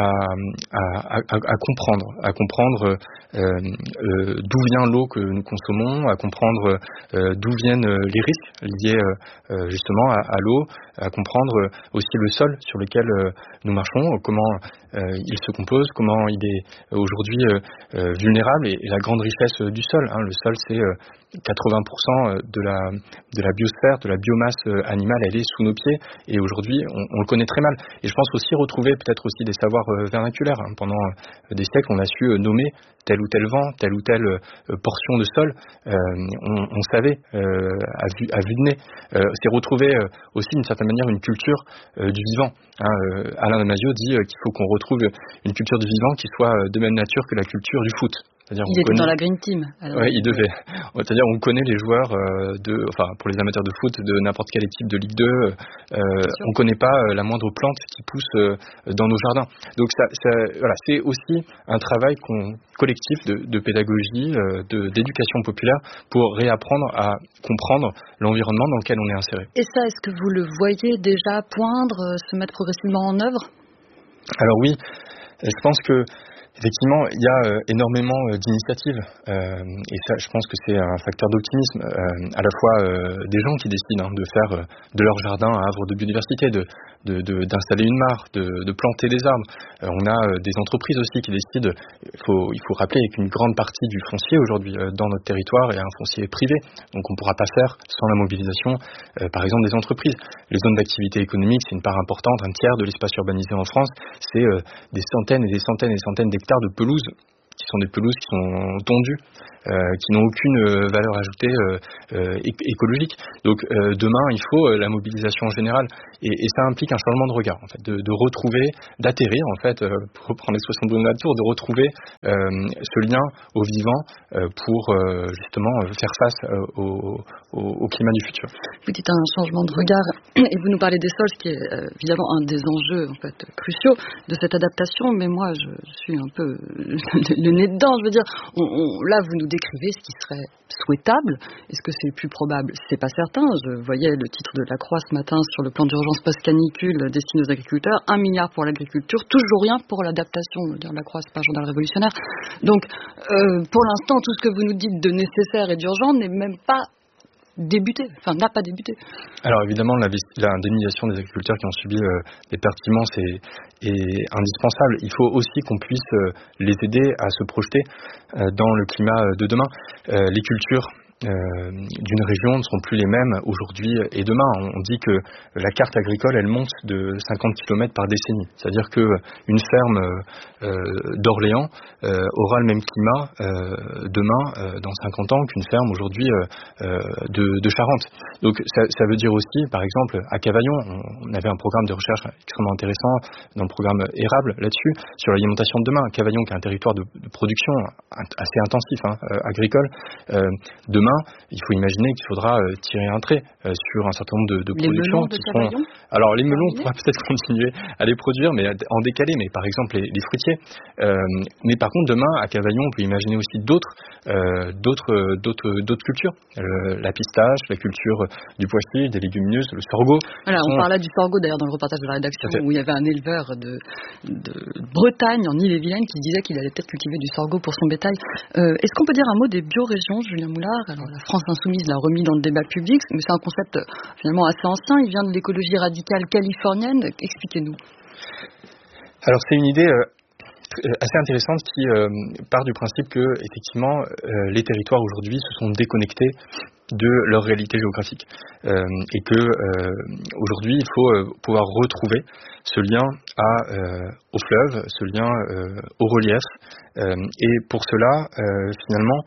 à comprendre d'où vient l'eau que nous consommons, à comprendre d'où viennent les risques liés justement à l'eau, à comprendre aussi le sol sur lequel nous marchons, comment il se compose, comment il est aujourd'hui vulnérable, et la grande richesse du sol. Le sol, c'est 80% de la biosphère, de la biomasse animale, elle est sous nos pieds, et aujourd'hui on le connaît très mal. Et je pense aussi retrouver peut-être aussi des savoirs vernaculaires. Pendant des siècles, on a su nommer tel ou tel vent, telle ou telle portion de sol, on savait à vue de nez. C'est retrouver aussi d'une certaine manière une culture du vivant. Alain Damasio dit qu'il faut qu'on retrouve une culture du vivant qui soit de même nature que la culture du foot. Il était dans la Green Team. Oui, il devait. C'est-à-dire, on connaît les joueurs pour les amateurs de foot, de n'importe quelle équipe de Ligue 2. On ne connaît pas la moindre plante qui pousse dans nos jardins. Donc, c'est aussi un travail collectif de pédagogie, d'éducation populaire pour réapprendre à comprendre l'environnement dans lequel on est inséré. Et ça, est-ce que vous le voyez déjà poindre, se mettre progressivement en œuvre ? Alors oui, je pense que effectivement, il y a énormément d'initiatives et ça, je pense que c'est un facteur d'optimisme. À la fois des gens qui décident de faire de leur jardin un havre de biodiversité, d'installer une mare, de planter des arbres. On a des entreprises aussi qui décident. Il faut rappeler qu'une grande partie du foncier aujourd'hui dans notre territoire est un foncier privé. Donc on ne pourra pas faire sans la mobilisation, par exemple, des entreprises. Les zones d'activité économique, c'est une part importante, un tiers de l'espace urbanisé en France. C'est des centaines et des centaines et des centaines d'hectares de pelouses, qui sont des pelouses qui sont tondues, qui n'ont aucune valeur ajoutée écologique. Donc demain, il faut la mobilisation générale, et ça implique un changement de regard, en fait, de retrouver, d'atterrir, en fait, pour reprendre l'expression de Bruno Latour, de retrouver ce lien au vivant pour justement faire face au climat du futur. Vous dites un changement de regard, et vous nous parlez des sols, ce qui est évidemment un des enjeux, en fait, cruciaux de cette adaptation, mais moi je suis un peu le nez dedans, je veux dire, là vous nous décrivez ce qui serait souhaitable. Est-ce que c'est le plus probable? C'est pas certain. Je voyais le titre de La Croix ce matin sur le plan d'urgence post-canicule destiné aux agriculteurs, 1 milliard pour l'agriculture, toujours rien pour l'adaptation. La Croix, c'est pas un journal révolutionnaire. Donc, pour l'instant, tout ce que vous nous dites de nécessaire et d'urgent n'est même pas débuté, n'a pas débuté. Alors évidemment, l'indemnisation des agriculteurs qui ont subi des pertes immenses est indispensable. Il faut aussi qu'on puisse les aider à se projeter dans le climat de demain. Les cultures d'une région ne seront plus les mêmes aujourd'hui et demain. On dit que la carte agricole, elle monte de 50 km par décennie. C'est-à-dire qu'une ferme d'Orléans aura le même climat demain, dans 50 ans, qu'une ferme aujourd'hui de Charente. Donc ça veut dire aussi, par exemple, à Cavaillon, on avait un programme de recherche extrêmement intéressant dans le programme Érable là-dessus, sur l'alimentation de demain. Cavaillon, qui est un territoire de production assez intensif, agricole, demain, il faut imaginer qu'il faudra tirer un trait sur un certain nombre de productions qui sont... Alors les melons, on pourra peut-être continuer à les produire, mais en décalé, mais par exemple les fruitiers. Mais par contre, demain, à Cavaillon, on peut imaginer aussi d'autres cultures. La pistache, la culture du pois chiche, des légumineuses, le sorgho. Voilà, on parlait du sorgho d'ailleurs dans le reportage de la rédaction, où il y avait un éleveur de Bretagne, en Île-et-Vilaine, qui disait qu'il allait peut-être cultiver du sorgho pour son bétail. Est-ce qu'on peut dire un mot des biorégions, Julien Moulard? Alors, la France Insoumise l'a remis dans le débat public, mais c'est un concept finalement assez ancien. Il vient de l'écologie radicale californienne. Expliquez-nous. Alors, c'est une idée assez intéressante qui part du principe que, effectivement, les territoires aujourd'hui se sont déconnectés de leur réalité géographique et que aujourd'hui il faut pouvoir retrouver ce lien au fleuve, ce lien au relief et pour cela finalement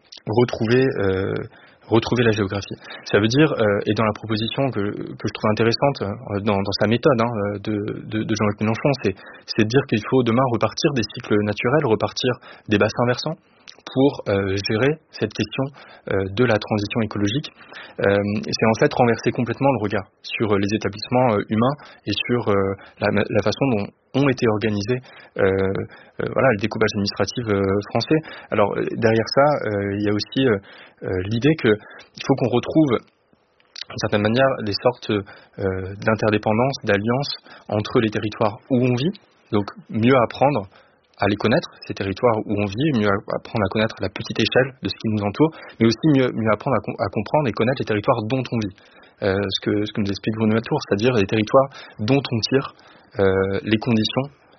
retrouver la géographie. Ça veut dire, et dans la proposition que je trouve intéressante dans sa méthode de Jean-Luc Mélenchon, c'est de dire qu'il faut demain repartir des cycles naturels, repartir des bassins versants pour gérer cette question de la transition écologique. C'est en fait renverser complètement le regard sur les établissements humains et sur la façon dont ont été organisés le découpage administratif français. Alors derrière ça, il y a aussi l'idée qu'il faut qu'on retrouve d'une certaine manière des sortes d'interdépendance, d'alliance entre les territoires où on vit, donc mieux apprendre à les connaître, ces territoires où on vit, mieux apprendre à connaître la petite échelle de ce qui nous entoure, mais aussi mieux apprendre à comprendre et connaître les territoires dont on vit. Ce que nous explique Bruno Latour, c'est-à-dire les territoires dont on tire les conditions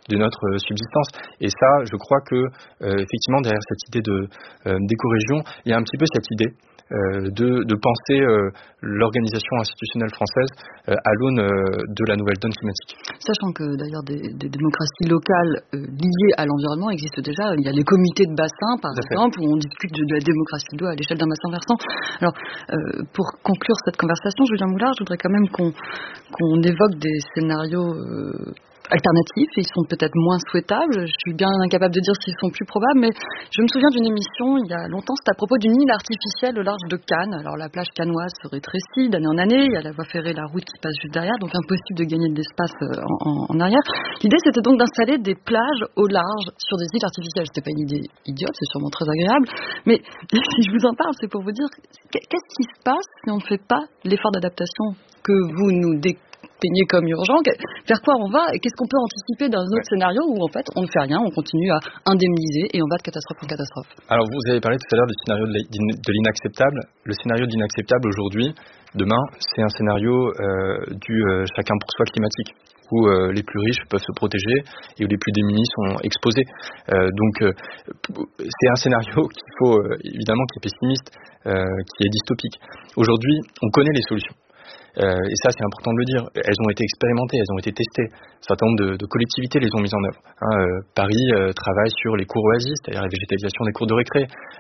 de notre subsistance. Et ça, je crois que effectivement derrière cette idée d'éco-région, il y a un petit peu cette idée de penser l'organisation institutionnelle française à l'aune de la nouvelle donne climatique. Sachant que d'ailleurs des démocraties locales liées à l'environnement existent déjà. Il y a les comités de bassin, par exemple, où on discute de la démocratie de l'eau à l'échelle d'un bassin versant. Alors, pour conclure cette conversation, Julien Moulard, je voudrais quand même qu'on évoque des scénarios alternatifs. Ils sont peut-être moins souhaitables. Je suis bien incapable de dire s'ils sont plus probables, mais je me souviens d'une émission il y a longtemps, c'était à propos d'une île artificielle au large de Cannes. Alors la plage cannoise se rétrécit d'année en année, il y a la voie ferrée, la route qui passe juste derrière, donc impossible de gagner de l'espace en arrière. L'idée, c'était donc d'installer des plages au large sur des îles artificielles. C'était pas une idée idiote, c'est sûrement très agréable, mais si je vous en parle, c'est pour vous dire qu'est-ce qui se passe si on ne fait pas l'effort d'adaptation que vous nous peignez comme urgent, vers quoi on va et qu'est-ce qu'on peut anticiper dans un autre scénario où en fait on ne fait rien, on continue à indemniser et on va de catastrophe en catastrophe. Alors vous avez parlé tout à l'heure du scénario de l'inacceptable. Le scénario d'inacceptable aujourd'hui, demain, c'est un scénario du chacun pour soi climatique, où les plus riches peuvent se protéger et où les plus démunis sont exposés. Donc c'est un scénario qu'il faut évidemment qui est pessimiste, qui est dystopique. Aujourd'hui, on connaît les solutions. Et ça, c'est important de le dire. Elles ont été expérimentées, elles ont été testées. Un certain nombre de collectivités les ont mises en œuvre. Paris travaille sur les cours oasis, c'est-à-dire la végétalisation des cours de récré.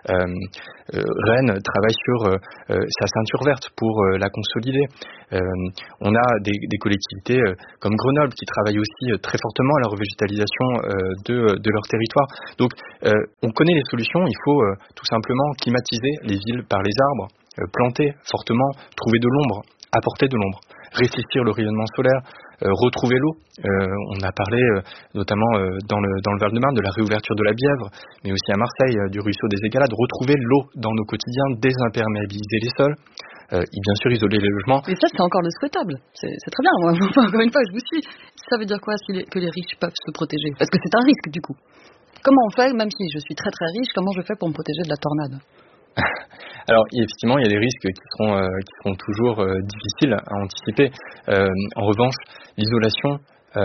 Rennes travaille sur sa ceinture verte pour la consolider. On a des collectivités comme Grenoble qui travaillent aussi très fortement à la revégétalisation de leur territoire. Donc, on connaît les solutions. Il faut tout simplement climatiser les villes par les arbres, planter fortement, trouver de l'ombre, apporter de l'ombre, réfléchir le rayonnement solaire, retrouver l'eau. On a parlé notamment dans le Val-de-Marne de la réouverture de la Bièvre, mais aussi à Marseille du ruisseau des Égalades, retrouver l'eau dans nos quotidiens, désimperméabiliser les sols, et bien sûr isoler les logements. Mais ça, c'est encore le souhaitable. C'est très bien. Moi, encore une fois, je vous suis. Ça veut dire quoi que les riches peuvent se protéger? Parce que c'est un risque du coup. Comment on fait, même si je suis très très riche, comment je fais pour me protéger de la tornade? Alors effectivement, il y a des risques qui seront toujours difficiles à anticiper. En revanche, l'isolation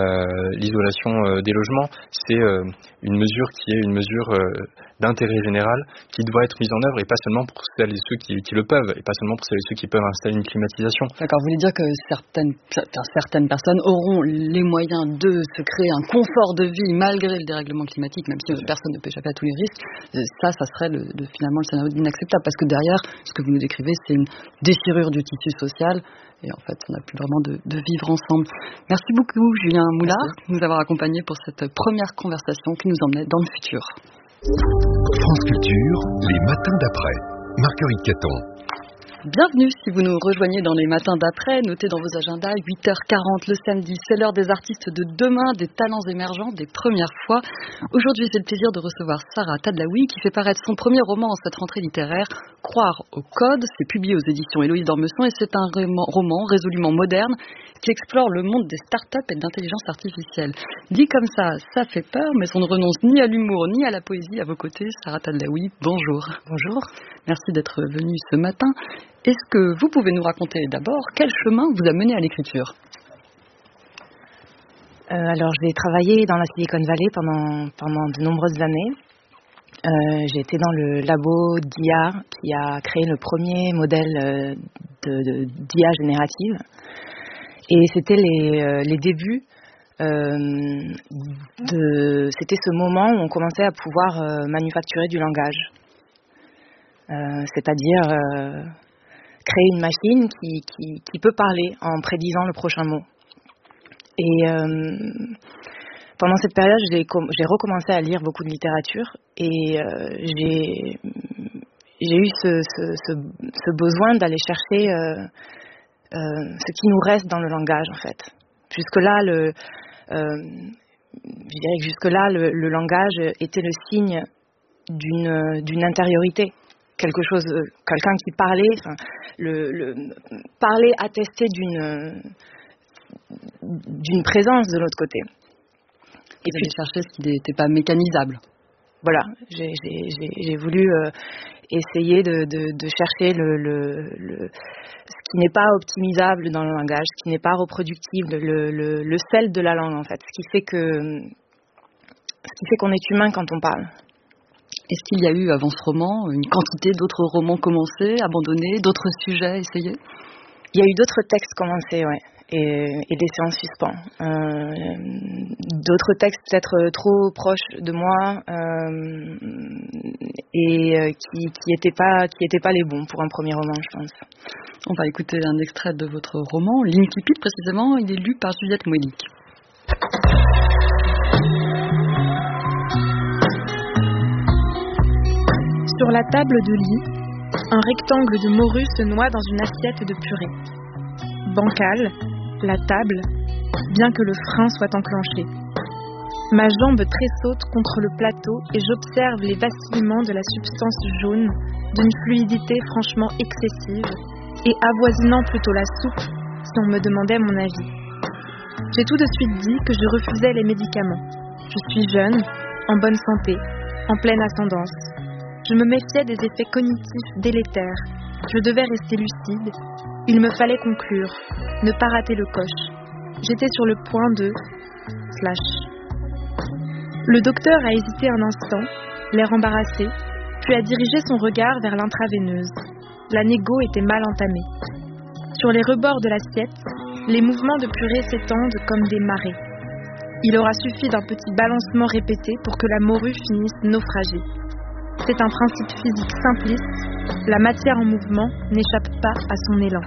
des logements, c'est une mesure qui est une mesure d'intérêt général qui doit être mise en œuvre et pas seulement pour celles et ceux qui le peuvent et pas seulement pour celles et ceux qui peuvent installer une climatisation. D'accord, vous voulez dire que certaines personnes auront les moyens de se créer un confort de vie malgré le dérèglement climatique, même si personne ne peut échapper à tous les risques. Ça serait finalement le scénario d'inacceptable parce que derrière, ce que vous nous décrivez, c'est une déchirure du tissu social. Et en fait, on n'a plus vraiment de vivre ensemble. Merci beaucoup, Julien Moulard, de nous avoir accompagnés pour cette première conversation qui nous emmenait dans le futur. France Culture, les matins d'après. Marguerite Caton. Bienvenue si vous nous rejoignez dans les matins d'après. Notez dans vos agendas 8h40 le samedi. C'est l'heure des artistes de demain, des talents émergents, des premières fois. Aujourd'hui, j'ai le plaisir de recevoir Sarah Tadlaoui qui fait paraître son premier roman en cette rentrée littéraire, Croire au code. C'est publié aux éditions Héloïse d'Ormesson et c'est un roman résolument moderne qui explore le monde des startups et de l'intelligence artificielle. Dit comme ça fait peur, mais on ne renonce ni à l'humour ni à la poésie. À vos côtés, Sarah Tadlaoui, bonjour. Bonjour. Merci d'être venue ce matin. Est-ce que vous pouvez nous raconter d'abord quel chemin vous a mené à l'écriture? Alors, j'ai travaillé dans la Silicon Valley pendant de nombreuses années. J'ai été dans le labo d'IA qui a créé le premier modèle d'IA générative. Et c'était les débuts c'était ce moment où on commençait à pouvoir manufacturer du langage. C'est-à-dire créer une machine qui peut parler en prédisant le prochain mot. Et pendant cette période, j'ai recommencé à lire beaucoup de littérature et j'ai eu ce besoin d'aller chercher ce qui nous reste dans le langage, en fait. Jusque-là, je dirais que jusque-là, le langage était le signe d'une intériorité. Quelqu'un qui parlait, parler attestait d'une présence de l'autre côté. Et puis chercher ce qui n'était pas mécanisable. Voilà, j'ai voulu essayer de chercher ce qui n'est pas optimisable dans le langage, ce qui n'est pas reproductible, le sel de la langue en fait, ce qui fait que ce qui fait qu'on est humain quand on parle. Est-ce qu'il y a eu, avant ce roman, une quantité d'autres romans commencés, abandonnés, d'autres sujets essayés ? Il y a eu d'autres textes commencés, ouais, et laissés en suspens. D'autres textes peut-être trop proches de moi et qui étaient pas les bons pour un premier roman, je pense. On va écouter un extrait de votre roman, L'Incipit précisément. Il est lu par Juliette Moëlik. Sur la table de lit, un rectangle de morue se noie dans une assiette de purée. Bancale, la table, bien que le frein soit enclenché. Ma jambe tressaute contre le plateau et j'observe les vacillements de la substance jaune d'une fluidité franchement excessive et avoisinant plutôt la soupe si on me demandait mon avis. J'ai tout de suite dit que je refusais les médicaments. Je suis jeune, en bonne santé, en pleine ascendance. Je me méfiais des effets cognitifs délétères. Je devais rester lucide. Il me fallait conclure, ne pas rater le coche. J'étais sur le point de... Le docteur a hésité un instant, l'air embarrassé, puis a dirigé son regard vers l'intraveineuse. La négo était mal entamée. Sur les rebords de l'assiette, les mouvements de purée s'étendent comme des marées. Il aura suffi d'un petit balancement répété pour que la morue finisse naufragée. C'est un principe physique simpliste, la matière en mouvement n'échappe pas à son élan.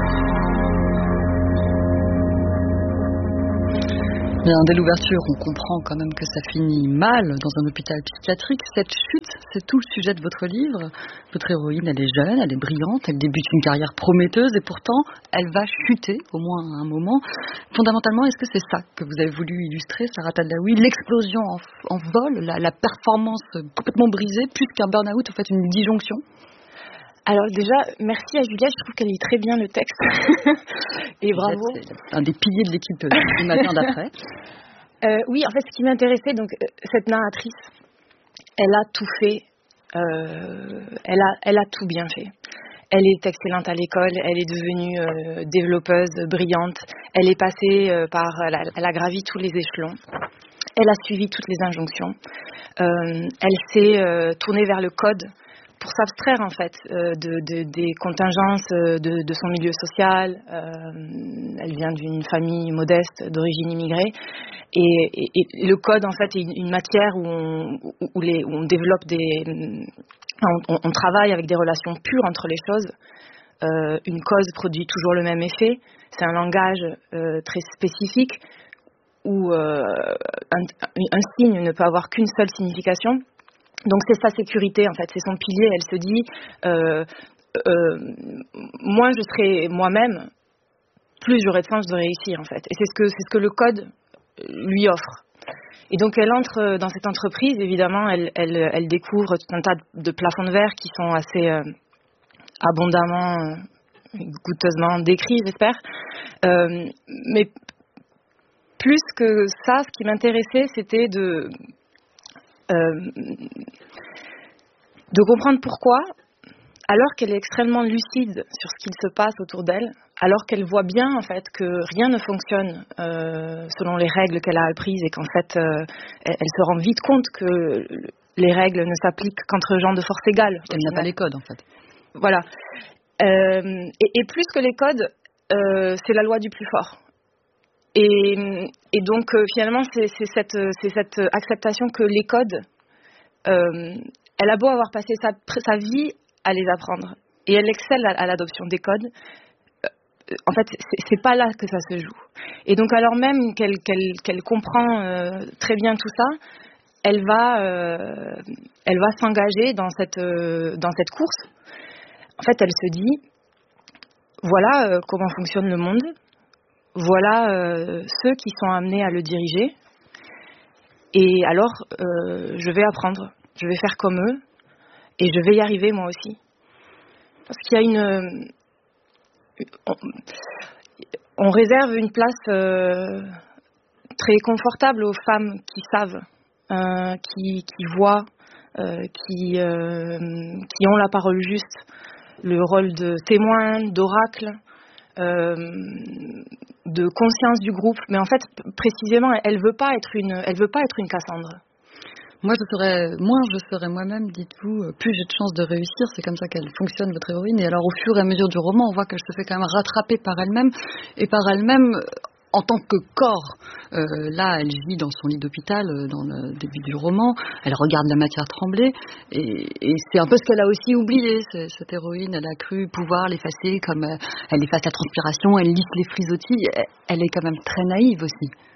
Bien, dès l'ouverture, on comprend quand même que ça finit mal dans un hôpital psychiatrique. Cette chute, c'est tout le sujet de votre livre. Votre héroïne, elle est jeune, elle est brillante, elle débute une carrière prometteuse et pourtant, elle va chuter, au moins à un moment. Fondamentalement, est-ce que c'est ça que vous avez voulu illustrer, Sarah Tadlaoui, l'explosion en vol, la performance complètement brisée, plus qu'un burn-out, en fait, une disjonction? Alors déjà, merci à Juliette, je trouve qu'elle lit très bien le texte. Et bravo. C'est un des piliers de l'équipe du matin d'après. Oui, en fait, ce qui m'intéressait, donc cette narratrice, elle a tout fait, elle a tout bien fait. Elle est excellente à l'école, elle est devenue développeuse brillante, elle est passée elle a gravi tous les échelons. Elle a suivi toutes les injonctions. Elle s'est tournée vers le code pour s'abstraire en fait des contingences de son milieu social. Elle vient d'une famille modeste d'origine immigrée et le code en fait est une matière où on développe on travaille avec des relations pures entre les choses. Une cause produit toujours le même effet. C'est un langage très spécifique où un signe ne peut avoir qu'une seule signification. Donc c'est sa sécurité en fait, c'est son pilier. Elle se dit moins je serai moi-même, plus j'aurai de chance de réussir en fait. Et c'est ce que le code lui offre. Et donc elle entre dans cette entreprise, évidemment, elle découvre tout un tas de plafonds de verre qui sont assez abondamment, goûteusement décrits, j'espère. Mais plus que ça, ce qui m'intéressait, c'était de comprendre pourquoi, alors qu'elle est extrêmement lucide sur ce qu'il se passe autour d'elle, alors qu'elle voit bien en fait que rien ne fonctionne selon les règles qu'elle a apprises et qu'en fait elle se rend vite compte que les règles ne s'appliquent qu'entre gens de force égale. Elle n'a pas les codes en fait. Voilà. Et plus que les codes, c'est la loi du plus fort. Et donc finalement c'est cette acceptation que les codes, elle a beau avoir passé sa vie à les apprendre et elle excelle à l'adoption des codes, en fait c'est pas là que ça se joue. Et donc alors même qu'elle comprend très bien tout ça, elle va s'engager dans cette course. En fait elle se dit voilà comment fonctionne le monde. Voilà ceux qui sont amenés à le diriger. Et alors, je vais apprendre, je vais faire comme eux, et je vais y arriver moi aussi. Parce qu'il y a on réserve une place très confortable aux femmes qui savent, qui voient, qui ont la parole juste, le rôle de témoin, d'oracle. De conscience du groupe, mais en fait précisément elle veut pas être une Cassandre. Moins je serai moi-même, dites-vous, plus j'ai de chances de réussir. C'est comme ça qu'elle fonctionne, votre héroïne. Et alors, au fur et à mesure du roman, on voit qu'elle se fait quand même rattraper par elle-même. Et par elle-même, en tant que corps. Là, elle vit dans son lit d'hôpital, dans le début du roman. Elle regarde la matière trembler. Et c'est un peu ce qu'elle a aussi oublié, cette héroïne. Elle a cru pouvoir l'effacer comme elle efface la transpiration, elle lisse les frisottis. Elle est quand même très naïve aussi.